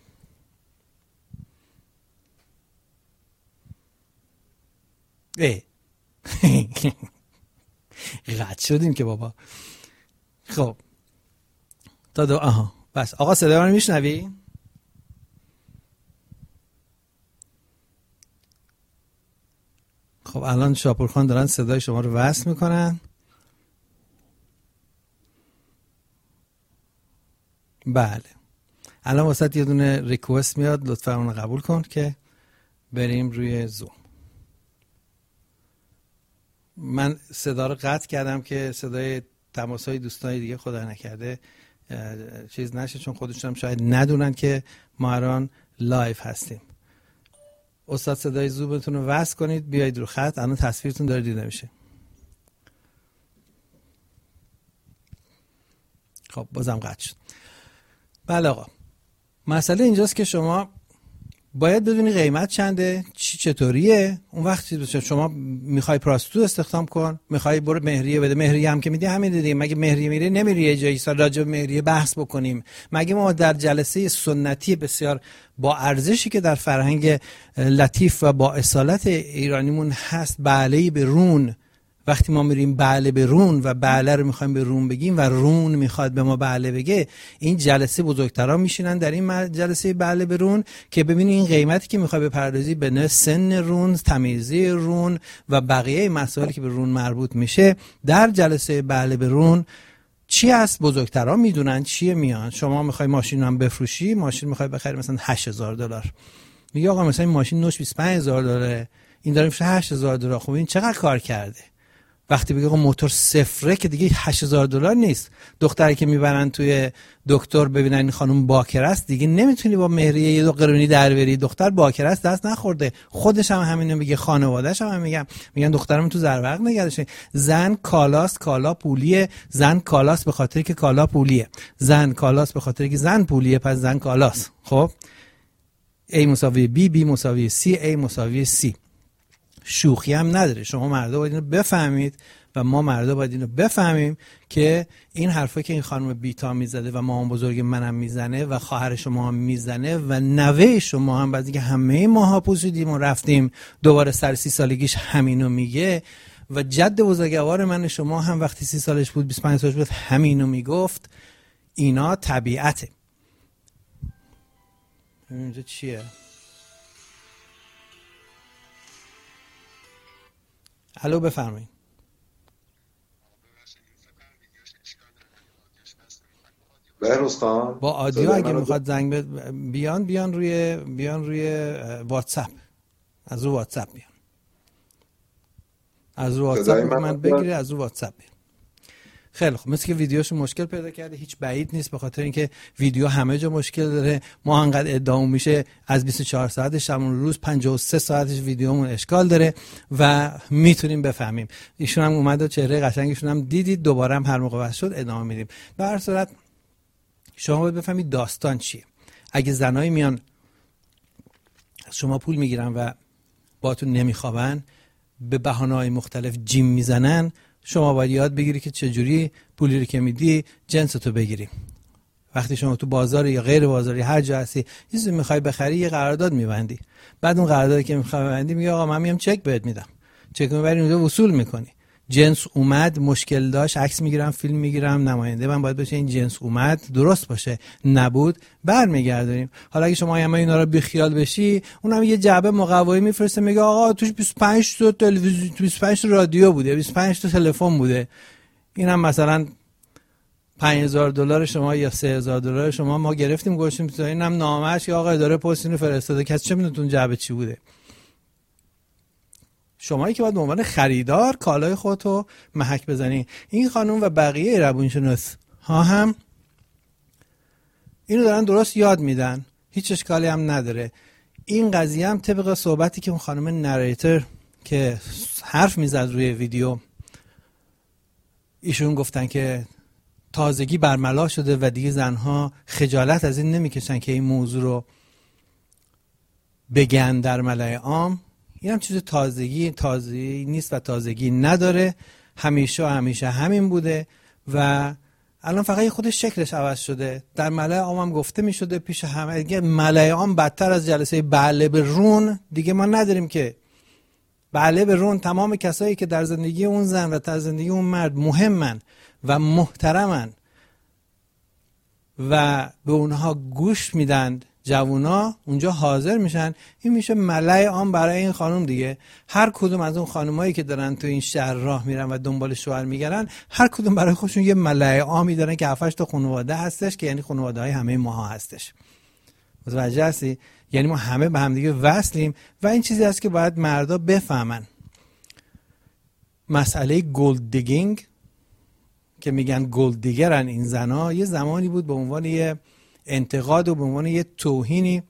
[SPEAKER 1] قطع شدیم که بابا. خب تا بس آقا صدا رو میشنوی؟ خب الان شاپورخان دارن صدای شما رو وصل میکنن. بله الان واسه یه دونه ریکوست میاد، لطفا اون قبول کن که بریم روی زوم. من صدا رو قطع کردم که صدای تماس‌های دوستای دیگه خدا نکرده چیز نشه، چون خودشون هم شاید ندونن که ما الان لایف هستیم. استاد صدای زومتون رو وصل کنید، بیایید رو خط. الان تصویرتون داره دیده میشه. خب بازم قطع شد. بله آقا، مسئله اینجاست که شما باید بدونی قیمت چنده، چطوریه. اون وقت شما میخوای پراستیتوت استخدام کن، میخوای برو مهریه بده. مهریه هم که میدی همین دیگه. مگه مهریه میره نمیری یه جایی راجع به مهریه بحث بکنیم؟ مگه ما در جلسه سنتی بسیار با ارزشی که در فرهنگ لطیف و با اصالت ایرانیمون هست، بعله به رون، وقتی ما میریم بعله به رون و بعله رو میخوایم به رون بگیم و رون میخواد به ما بعله بگه، این جلسه بزرگترا میشینن در این جلسه بعله به رون که ببینی این قیمتی که میخوای بپردازی به سن رون، تمیزی رون و بقیه مسائلی که به رون مربوط میشه در جلسه بعله به رون چی هست. بزرگترا میدونن چیه. میان شما میخوای ماشین هم بفروشی، ماشین میخوای بخری مثلا $8,000، میگه آقا مثلا این ماشین نوش $25,000، این داره میشه $8,000. خب این چقدر کار کرده؟ وقتی بگه موتور صفره که دیگه $8,000 نیست. دختری که میبرن توی دکتر ببینن این خانم باکر است، دیگه نمیتونی با مهریه یه دو قرونی در بری. دختر باکر است دست نخورده، خودش هم همینو میگه، خانواده‌اش هم میگن دخترم تو زربق نگردشه. زن کالاست، کالا پولیه. زن کالاست به خاطر که کالا پولیه. زن کالاست به خاطر که زن پولیه، پس زن کالاست. خب A مساوی B، B مساوی C، A مساوی C. شوخی هم نداره. شما مردا باید اینو بفهمید و ما مردا باید اینو بفهمیم که این حرفا که این خانم بیتا میزده و مامان بزرگ منم میزنه و خواهر شما هم میزنه و نوه شما هم، بعد که همه ماها پوسیدیم و رفتیم دوباره سر 30 سالگیش همینو میگه و جد بزرگوار من شما هم وقتی 30 سالش بود 25 سالش بود همینو میگفت. اینا طبیعته. اینجا چیه؟ الو بفرمایید.
[SPEAKER 6] بهروز خان
[SPEAKER 1] با آدیو اگه میخواد زنگ بیان روی واتساپ. از رو واتساپ بیان. از رو واتساپ من بگیره، از رو واتساپ بیان. خیلی خوب. مثل که ویدیوش مشکل پیدا کرده، هیچ بعید نیست، به خاطر اینکه ویدیو همه جا مشکل داره. ما انقدر ادعا میشه از 24 ساعتش همون روز 53 ساعتش ویدیومون اشکال داره و میتونیم بفهمیم. ایشون هم اومد و چهره قشنگشون هم دیدید، دوباره هم هر موقع واسه شد ادامه میدیم. به هر صورت شما باید بفهمید داستان چیه. اگه زنایی میان از شما پول میگیرن و باهاتون نمیخوابن، به بهانه‌های مختلف جیم میزنن، شما باید یاد بگیری که چجوری پولی رو که میدی جنستو بگیری. وقتی شما تو بازار یا غیر بازاری هر جا هستی یه چیزی میخوای بخری، یه قرارداد میبندی. بعد اون قراردادی که میخوای ببندی میگه آقا من میام چک بهت میدم. چک میبری اونجا وصول میکنی. جنس اومد، مشکل داشت، عکس میگیرم، فیلم میگیرم، نماینده من باید باشه این جنس اومد، درست باشه، نبود برمیگردونیم. حالا اگه شما همه اینا رو بیخیال بشی، اونم یه جعبه مقوایی میفرسته میگه آقا توش 25 تا تلویزیون، 25 تا رادیو بوده، 25 تا تلفن بوده. اینم مثلا $5,000 شما یا $3,000 شما ما گرفتیم گوشیم تو. اینم نامه‌اش که آقا اداره پست اینو فرستاده، کسی چه میدونه تو اون جعبه چی بوده. شمایی که باید به عنوان خریدار کالای خودتو محک بزنی. این خانم و بقیه روانشناس ها هم اینو دارن درست یاد میدن، هیچ اشکالی هم نداره. این قضیه هم طبق صحبتی که اون خانم نریتور که حرف میزد روی ویدیو، ایشون گفتن که تازگی برملا شده و دیگه زنها خجالت از این نمیکشن که این موضوع رو بگن در ملأ عام. این هم چیز تازگی نیست و تازگی نداره، همیشه همین بوده و الان فقط خودش شکلش عوض شده. در ملأ عام هم گفته می شده پیش همه دیگه، ملأ عام بدتر از جلسه بعله به رون دیگه ما نداریم که. بعله به رون تمام کسایی که در زندگی اون زن و در زندگی اون مرد مهمن و محترمن و به اونها گوش میدن، جوونا اونجا حاضر میشن، این میشه ملأ عام برای این خانم دیگه. هر کدوم از اون خانمایی که دارن تو این شهر راه میرن و دنبال شوهر میگردن، هر کدوم برای خودشون یه ملأ عامی دارن که 7-8 تا خانواده هستش که یعنی خانواده‌های همه ماها هستش. متوجه هستی؟ یعنی ما همه به هم دیگه وصلیم و این چیزی است که باید مردا بفهمن. مسئله گولد دیگینگ که میگن گولد دیگرن این زنا، یه زمانی بود به عنوان یه انتقاد و به عنوان یه توهینی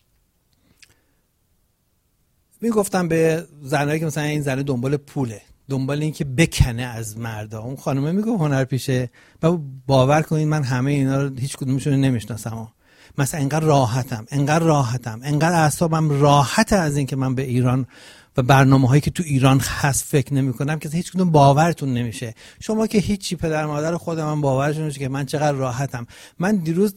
[SPEAKER 1] میگفتم به زنایی که مثلا این زنه دنبال پوله، دنبال این که بکنه از مردا. اون خانمه میگه هنرپیشه و باور کنید من همه اینا رو هیچ کدومشون رو نمیشناسم. مثلا انقدر راحتم انقدر اعصابم راحته از این که من به ایران و برنامه‌هایی که تو ایران هست فکر نمی‌کنم که هیچ کدوم باورتون نمیشه. شما که هیچی، پدر مادر خودم من باورشون نمیشه که من چقدر راحتم. من دیروز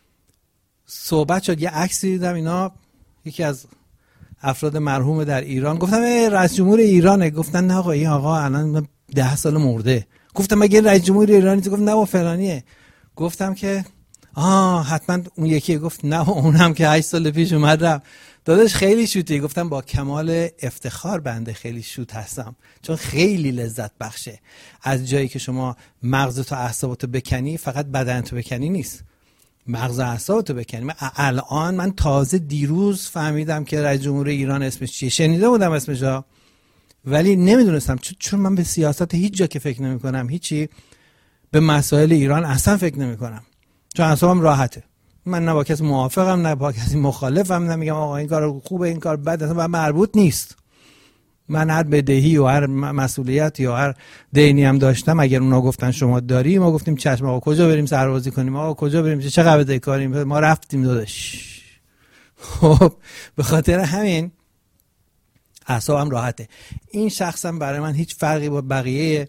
[SPEAKER 1] صحبت شد، یه عکسی دیدم، اینا یکی از افراد مرحوم در ایران، گفتم رئیس جمهور ایرانه. گفتن نه آقا، این آقا الان 10 سال مرده. گفتم مگه رئیس جمهور ایرانی؟ گفت نه با فلانیه. گفتم که حتما اون یکی. گفت نه اونم که 8 سال پیش اومد رفت. داداش خیلی شوتی. گفتم با کمال افتخار بنده خیلی شوت هستم، چون خیلی لذت بخشه. از جایی که شما مغزتو اعصابتو بکنی، فقط بدنتو بکنی نیست، مغز اعصابتو بکنی. من تازه دیروز فهمیدم که رئیس جمهور ایران اسمش چیه. شنیده بودم اسمشو ولی نمیدونستم، چون من به سیاست هیچ جا که فکر نمی‌کنم، هیچی به مسائل ایران اصلا فکر نمی‌کنم، چون اعصابم راحته. من نه با کسی موافقم نه با کسی مخالفم، نمیگم آقا این کار خوبه این کار بده، اصلا مربوط نیست. من هر بدهی و هر مسئولیت یا هر دینی هم داشتم، اگر اونا گفتن شما داری، ما گفتیم چشم. آقا کجا بریم سربازی کنیم؟ آقا کجا بریم؟ چقدر بدهی کاریم؟ ما رفتیم داداش. خب به خاطر همین اعصابم راحته. این شخصم برای من هیچ فرقی با بقیه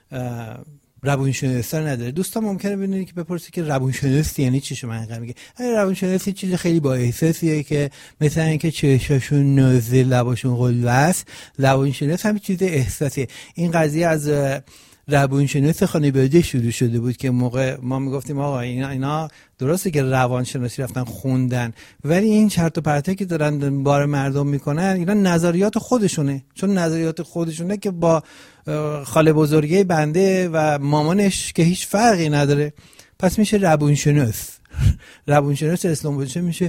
[SPEAKER 1] روانشناسی نداره. دوستان ممکنه بدونید که بپرسید که روانشناسی یعنی چی. شما اینقدر میگه روانشناسی چیز خیلی با احساسیه که مثلا اینکه چشاشون نازل، لباشون قلوه است. روانشناسی هم چیز احساسیه. این قضیه از روانشناس خانواده شروع شده بود که موقع ما میگفتیم آقا اینا درسته که روانشناسی رفتن خوندن، ولی این چرت و پرتایی که دارن بار مردم میکنن اینا نظریات خودشونه. چون نظریات خودشونه که با خاله بزرگی بنده و مامانش که هیچ فرقی نداره، پس میشه روانشناس. روانشناس اسلام باشه میشه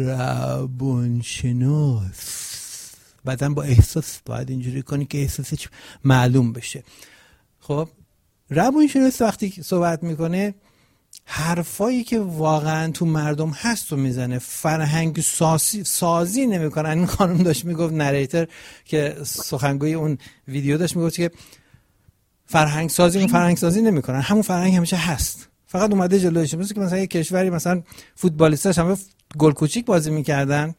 [SPEAKER 1] روانشناس. بعدن با احساس باید اینجوری کنی که احساسش معلوم بشه. خب روانشناس وقتی صحبت میکنه حرفایی که واقعا تو مردم هست رو میزنه، فرهنگ سازی نمیکنه. این خانم داشت میگفت، نریتور که سخنگوی اون ویدیو داشت میگفت که فرهنگ سازی نمیکنن، همون فرهنگ همیشه هست، فقط اومده جلوش. مثل که مثلا یک کشوری مثلا فوتبالیستاش همه گل کوچیک بازی میکردن،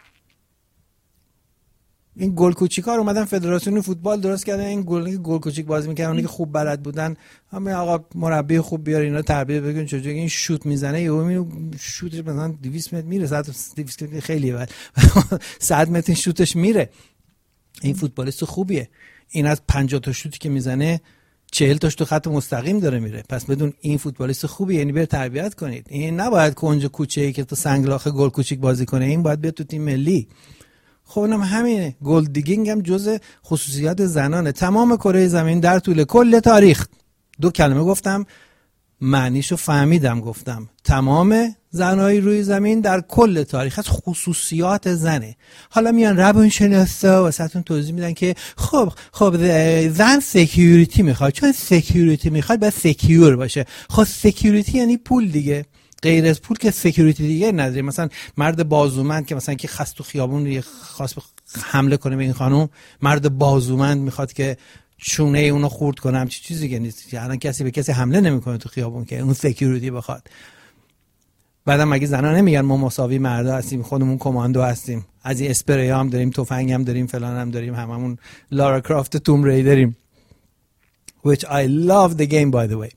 [SPEAKER 1] این گل کوچیکا رو اومدن فدراسیون فوتبال درست کردن، این گل کوچیک بازی میکردن، اونی که خوب بلد بودن همه آقا مربی خوب بیار اینا تربیت بگین چجوری این شوت میزنه، یهو شوتش مثلا 200 متر میره، 200 متر خیلیه، بعد 100 متر شوتش میره. این فوتبالیست خوبیه، این از 50 تا شوتی که میزنه 40 تاش تو خط مستقیم داره میره، پس بدون این فوتبالیست خوبیه، یعنی بر تربیت کنید. این نباید کنج کوچه‌ای که تو سنگلاخ گل کوچیک بازی کنه، این باید بیاد تو تیم ملی. خب اونم همینه. گل دیگینگ هم جزء خصوصیات زنانه. تمام کره زمین در طول کل تاریخ، 2 کلمه گفتم معنیشو فهمیدم، گفتم تمام زنای روی زمین در کل تاریخ از خصوصیات زنه. حالا میان روانشناسا واسهتون توضیح میدن که خب زن سکیوریتی میخواد، چون سکیوریتی میخواد باید سکیور باشه. خب سکیوریتی یعنی پول دیگه، غیر از پول که سکیوریتی دیگه نداره. مثلا مرد بازومند که مثلا که خواست تو خیابون خواست حمله کنه به این خانم، مرد بازومند میخواد که چونه اونو خورد کنه، هم چیزی که نیست. الان کسی به کسی حمله نمیکنه تو خیابون که اون سکیوریتی بخواد. بعدم مگه زنا نمیگن ما مساوی مردا هستیم، خودمون کماندو هستیم، از این اسپری هم داریم، تفنگ هم داریم، فلان هم داریم، هممون لارا کرافت توم ریدریم. which I love the game by the way.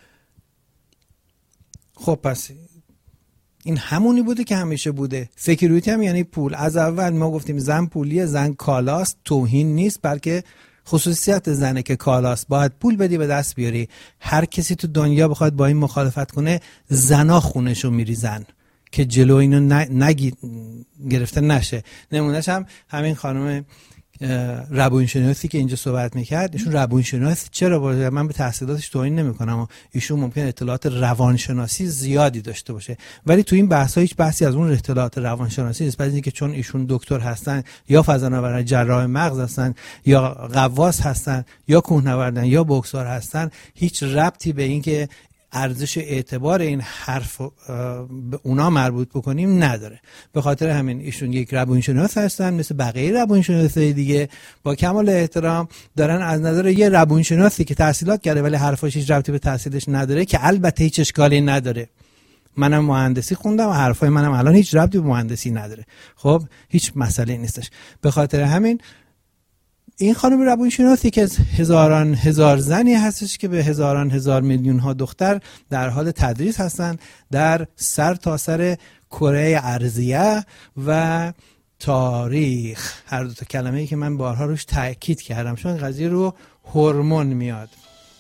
[SPEAKER 1] خب پس این همونی بوده که همیشه بوده. سکیوریتی هم یعنی پول. از اول ما گفتیم زن پولیه، زن کالاست، توهین نیست بلکه خصوصیت زنه که کالاست. باید پول بدی به دست بیاری. هر کسی تو دنیا بخواد با این مخالفت کنه، زنا خونشو میریزن که جلو اینو گرفته نشه. نمونهش هم همین خانم روانشناسی که اینجا صحبت میکرد. ایشون روانشناس چرا باشه؟ من به تحصیلاتش توهین نمیکنم، ایشون ممکن اطلاعات روانشناسی زیادی داشته باشه، ولی تو این بحث ها هیچ بحثی از اون اطلاعات روانشناسی نیست. بعد اینکه چون ایشون دکتر هستن یا فضانورد جراح مغز هستن یا قواس هستن یا کوهنوردن یا بوکسور هستن، هیچ ربطی به این که ارزش اعتبار این حرف به اونا مربوط بکنیم نداره. به خاطر همین ایشون یک روانشناس هستن مثل بقیه روانشناسای دیگه، با کمال احترام دارن از نظر یه روانشناسی که تحصیلات کرده ولی حرفاش هیچ ربطی به تحصیلش نداره، که البته هیچ اشکالی نداره. منم مهندسی خوندم و حرفای منم الان هیچ ربطی به مهندسی نداره. خب هیچ مسئله نیستش. به خاطر همین این خانم روانشناسی که هزاران هزار زنی هستش که به هزاران هزار میلیون ها دختر در حال تدریس هستن در سر تا سر کره ارضیه و تاریخ. هر دو تا کلمه‌ای که من بارها روش تاکید کردم، چون قضیه رو هورمون میاد.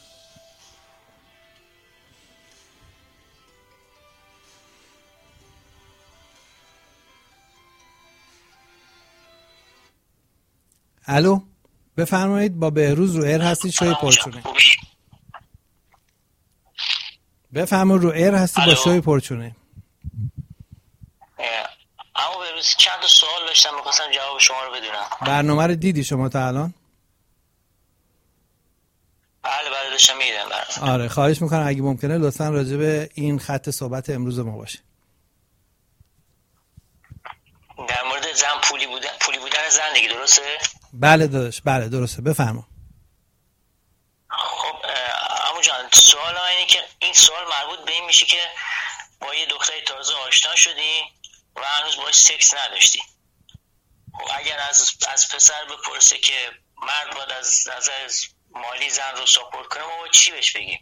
[SPEAKER 1] الو بفرمایید، با بهروز رو ایر هستید، شوی پرچونه. بفرمایید رو ایر هستید با شوی پرچونه.
[SPEAKER 7] اما بهروز چند تا سوال داشتم می‌خواستم جواب شما رو بدونم.
[SPEAKER 1] برنامه رو دیدی شما تا الان؟
[SPEAKER 7] بله داشتم میدیدم.
[SPEAKER 1] آره خواهش میکنم اگه ممکنه لطفاً راجع به این خط صحبت امروز ما باشه.
[SPEAKER 7] در مورد زن پولی بودن زن دیگه، درسته؟
[SPEAKER 1] بله داداش، بله درسته، بفرما.
[SPEAKER 7] خب عمو جان، سوال اینه که این سوال مربوط به این میشه که با یه دختری تازه آشنا شدی و هنوز باهاش سکس نداشتی. خب اگر از پسر بپرسه که مرد باید از نظر مالی زن رو ساپورت کنه، ما باید چی بهش بگیم؟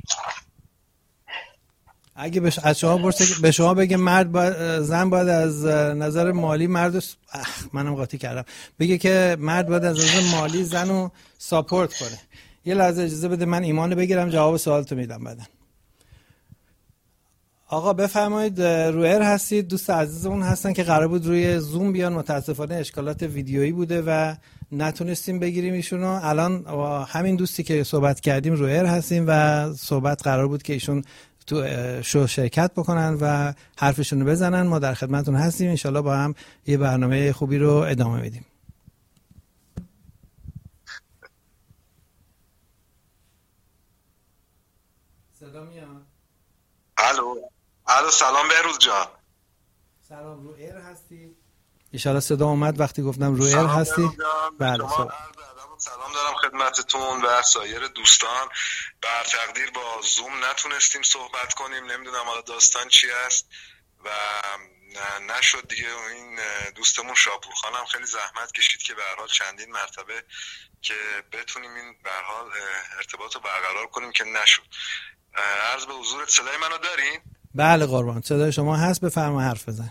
[SPEAKER 1] اگه از شما پرسه به شما بگه زن باید از نظر مالی منم قاطی کردم، بگه که مرد باید از نظر مالی زن رو ساپورت کنه. یه لحظه اجازه بده من ایمانو بگیرم، جواب سوالتو میدم بعدن. آقا بفرمایید، رو ایر هستید. دوست عزیزمون هستن که قرار بود روی زوم بیان، متاسفانه اشکالات ویدیویی بوده و نتونستیم بگیریم ایشونو. الان همین دوستی که صحبت کردیم رو ایر هستیم و صحبت قرار بود که ایشون تو شو شرکت بکنن و حرفشون رو بزنن. ما در خدمتون هستیم، انشالله با هم یه برنامه خوبی رو ادامه میدیم. صدا میاد؟
[SPEAKER 6] الو سلام بهروز جان.
[SPEAKER 1] سلام، رو ایر هستی؟ انشالله صدا اومد وقتی گفتم رو ایر هستی. بله
[SPEAKER 6] سلام دارم خدمتتون و سایر دوستان. بر تقدیر با زوم نتونستیم صحبت کنیم، نمیدونم حالا داستان چی است و نشد دیگه. این دوستمون شاپورخان هم خیلی زحمت کشید که به هر حال چندین مرتبه که بتونیم این به هر حال ارتباط رو برقرار کنیم که نشد. عرض به حضورت، صدای منو دارین؟
[SPEAKER 1] بله قربان، صدای شما هست، بفرما حرف بزن.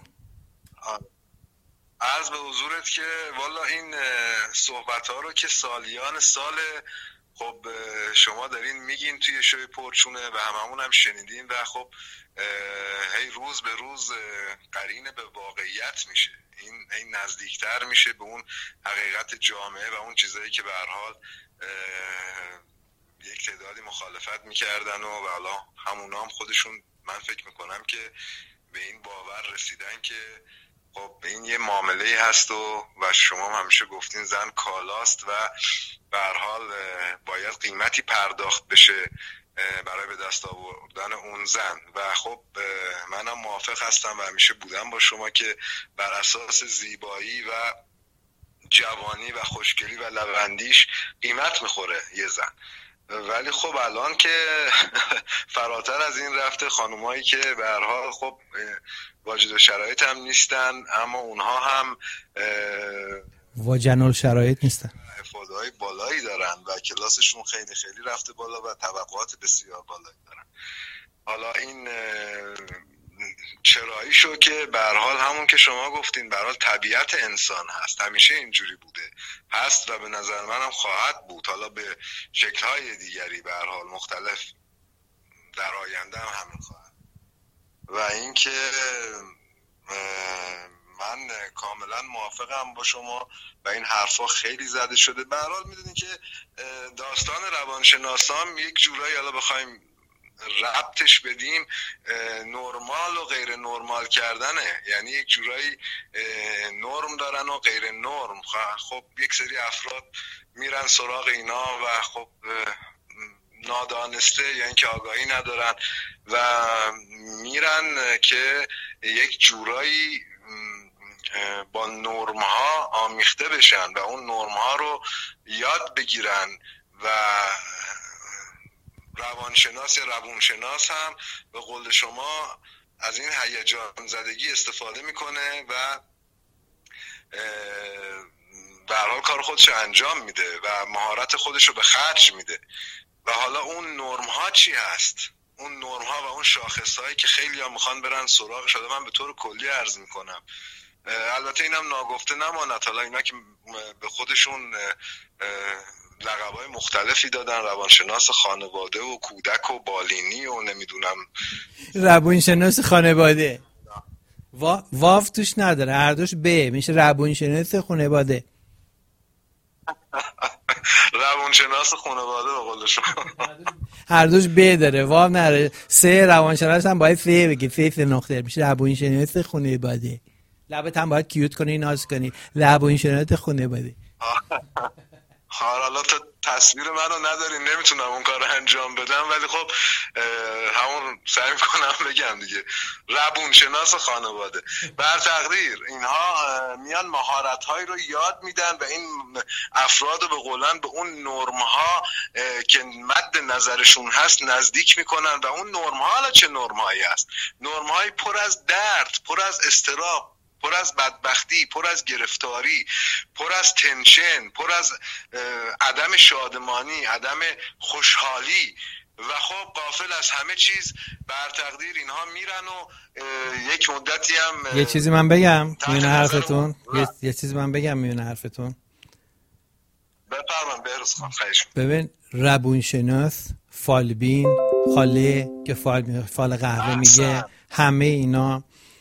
[SPEAKER 6] عرض به حضورت که والا این صحبت ها رو که سالیان سال خب شما دارین میگین توی شوی پرچونه و هممون هم شنیدین و خب هی روز به روز قرین به واقعیت میشه، این نزدیکتر میشه به اون حقیقت جامعه و اون چیزایی که به هر حال یک تعدادی مخالفت میکردن و حالا همونا هم خودشون من فکر میکنم که به این باور رسیدن که خب این یه معامله هست و شما هم همیشه گفتین زن کالاست و به هر حال باید قیمتی پرداخت بشه برای به دست آوردن اون زن و خب منم موافق هستم و همیشه بودم با شما که بر اساس زیبایی و جوانی و خوشگلی و لبندیش قیمت میخوره یه زن ولی خب الان که فراتر از این رفته، خانومایی که به هر حال خب واجد و شرایط هم نیستن، اما اونها هم
[SPEAKER 1] واجد و شرایط نیستن،
[SPEAKER 6] افاده‌های بالایی دارن و کلاسشون خیلی خیلی رفته بالا و توقعات بسیار بالایی دارن. حالا این چراییشو که به هر حال همون که شما گفتین به هر حال طبیعت انسان هست، همیشه اینجوری بوده، هست و به نظر منم خواهد بود، حالا به شکل‌های دیگری به هر حال مختلف در آینده هم همین خواهد. و اینکه من کاملا موافقم با شما و این حرفا خیلی زده شده. به هر حال میدونین که داستان روانشناسان یک جورایی حالا بخوایم ربطش بدیم نرمال و غیر نرمال کردنه، یعنی یک جورایی نرم دارن و غیر نرم. خب یک سری افراد میرن سراغ اینا و خب نادانسته یا اینکه آگاهی ندارن و میرن که یک جورایی با نرم‌ها آمیخته بشن و اون نرم‌ها رو یاد بگیرن و روانشناس یا روانشناس هم به قول شما از این هیجان زدگی استفاده میکنه و به هر حال کار خودش انجام میده و مهارت خودش رو به خرج میده. و حالا اون نرم‌ها چی هست؟ اون نرم‌ها و اون شاخص‌هایی که خیلی ها میخوان برن سراغش، شده من به طور کلی عرض میکنم، البته اینم ناگفته نماند، حالا اینا که به خودشون لقب‌های مختلفی دادن، روانشناس خانواده و کودک و بالینی و نمیدونم
[SPEAKER 1] روانشناس خانواده واف توش نداره، هر دوش ب میشه روانشناس خانواده.
[SPEAKER 6] روانشناس خانواده به قول شما
[SPEAKER 1] هر دوش ب داره، واو نداره. سه روانشناس هم باید سه بگی، سه نقطه میشه روانشناس خانواده. لبت هم باید کیوت کنی، ناز کنی، روانشناس خانواده.
[SPEAKER 6] حالا تا تصویر منو نداری نمیتونم اون کار رو انجام بدم، ولی خب همون سعی میکنم بگم دیگه، روانشناس خانواده. بر تقدیر اینها میان مهارت‌هایی رو یاد میدن و این افراد رو به قولن به اون نرم‌ها که مد نظرشون هست نزدیک میکنن و اون نرم‌ها حالا چه نرم‌هایی هست؟ نرم‌های پر از درد، پر از اضطراب، پر از بدبختی، پر از گرفتاری، پر از تنشن، پر از عدم شادمانی، عدم خوشحالی و خب غافل از همه چیز. بر تقدیر اینها میرن و یک مدتی هم
[SPEAKER 1] یه چیزی من بگم میونه حرفتون، یه چیزی من بگم میونه حرفتون.
[SPEAKER 6] بفرمایید بهروز خان. خواهش
[SPEAKER 1] ببین روانشناس، فالبین، خاله که فال قهوه میگه، همه اینا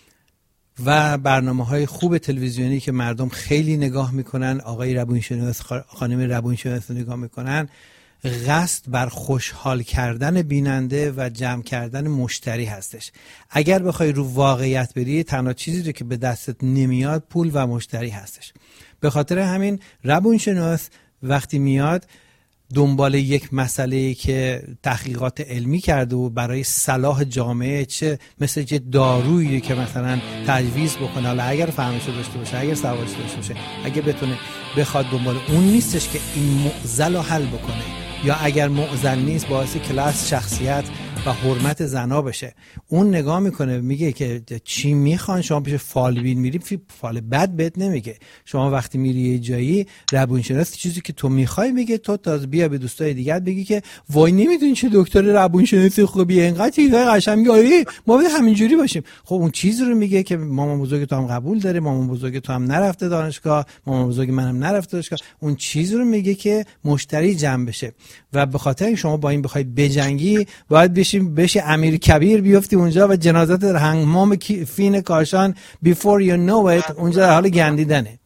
[SPEAKER 1] و برنامه‌های خوب تلویزیونی که مردم خیلی نگاه میکنن، آقای روانشناس، خانم روانشناس نگاه میکنن، قصد بر خوشحال کردن بیننده و جمع کردن مشتری هستش. اگر بخوای رو واقعیت بری، تنها چیزی رو که به دستت نمیاد پول و مشتری هستش. به خاطر همین روانشناس وقتی میاد دنبال یک مسئله که تحقیقات علمی کرده و برای صلاح جامعه، چه مثل چه دارویی که مثلا تجویز بکنه، حالا اگر فهمش داشته باشه، اگر سوادش داشته باشه، اگه بتونه بخواد دنبال اون نیستش که این معضل رو حل بکنه، یا اگر معضل نیست باعث کلاس، شخصیت و حرمت زنا بشه. اون نگاه میکنه میگه که چی میخوان. شما پیش فالبین میری، فال بد بهت نمیگه. شما وقتی میری یه جایی، روانشناس چیزی که تو میخوای میگه، تو تازه بیا به دوستای دیگه بگی که وای نمیدونی چه دکتر روانشناسی خوبیه، اینقدر چیزای قشنگه، آره ما باید همینجوری باشیم. خب اون چیز رو میگه که مامان بزرگ تو هم قبول داره، مامان بزرگ تو هم نرفته دانشگاه، مامان بزرگ منم نرفته دانشگاه. اون چیز رو میگه که مشتری جمع بشه. و به خاطر این شما با این بخوای بجنگی، باید بشی امیر کبیر، بیفتی اونجا و جنازت در حمام فین کاشان before you know it اونجا در حال گندیدنه.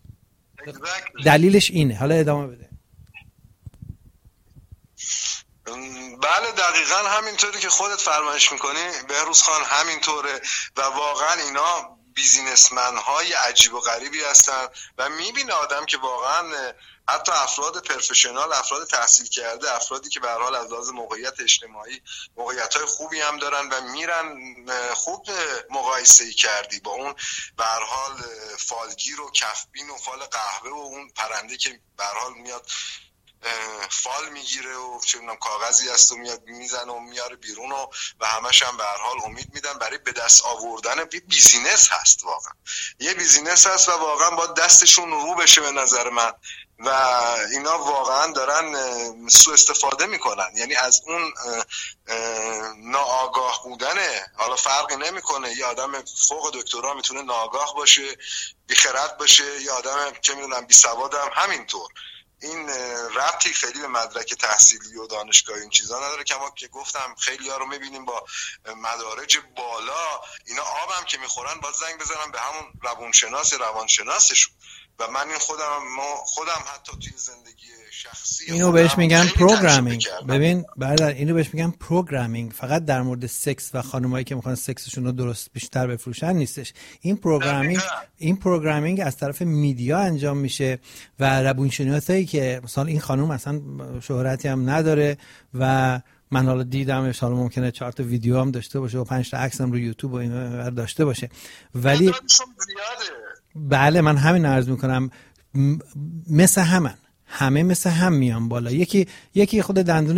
[SPEAKER 1] دلیلش اینه. حالا ادامه بده.
[SPEAKER 6] بله دقیقاً همینطوری که خودت فرمایش میکنی بهروز خان، همینطوره و واقعا اینا بیزینسمن های عجیب و غریبی هستن و میبینه آدم که واقعا حتی افراد پروفشنال، افراد تحصیل کرده، افرادی که به هر حال از لحاظ موقعیت اجتماعی موقعیت‌های خوبی هم دارن و میرن، خوب مقایسه‌ای کردی با اون به هر حال فالگیر و کفبین و فال قهوه و اون پرنده که به هر حال میاد فال میگیره و چه میدونم کاغذی هست و میاد میزنه و میاره بیرون و همش هم به هر حال امید میدن برای به دست آوردن بیزینس هست. واقعا یه بیزینس هست و واقعا با دستشون رو بشه به نظر من و اینا واقعا دارن سوء استفاده میکنن. یعنی از اون ناآگاه بودنه، حالا فرقی نمیکنه یه آدم فوق دکترا میتونه ناآگاه باشه، بیخرد باشه، یه آدم چه میدونم بی سواد هم همینطور. این ربطی خیلی به مدرک تحصیلی و دانشگاهی این چیزا نداره که ما که گفتم خیلی ها رو میبینیم با مدارج بالا اینا آب هم که میخورن باید زنگ بزنن به همون روانشناس یا روانشناسشون. و من این خودم حتی توی زندگی شخصی
[SPEAKER 1] اینو بهش میگن پروگرامینگ. ببین برادر اینو بهش میگن پروگرامینگ. فقط در مورد سکس و خانمایی که میخوان سکسشون رو درست بیشتر بفروشن نیستش. این پروگرامینگ از طرف میدیا انجام میشه و روانشناسایی که مثلا این خانم اصلا شهرتی هم نداره و من حالا دیدمش، حالا ممکنه 4 تا ویدیو هم داشته باشه و 5 تا عکس هم رو یوتیوب و اینا داشته باشه، ولی بله من همین عرض میکنم مثل همه مثل هم میان بالا. یکی خود دندون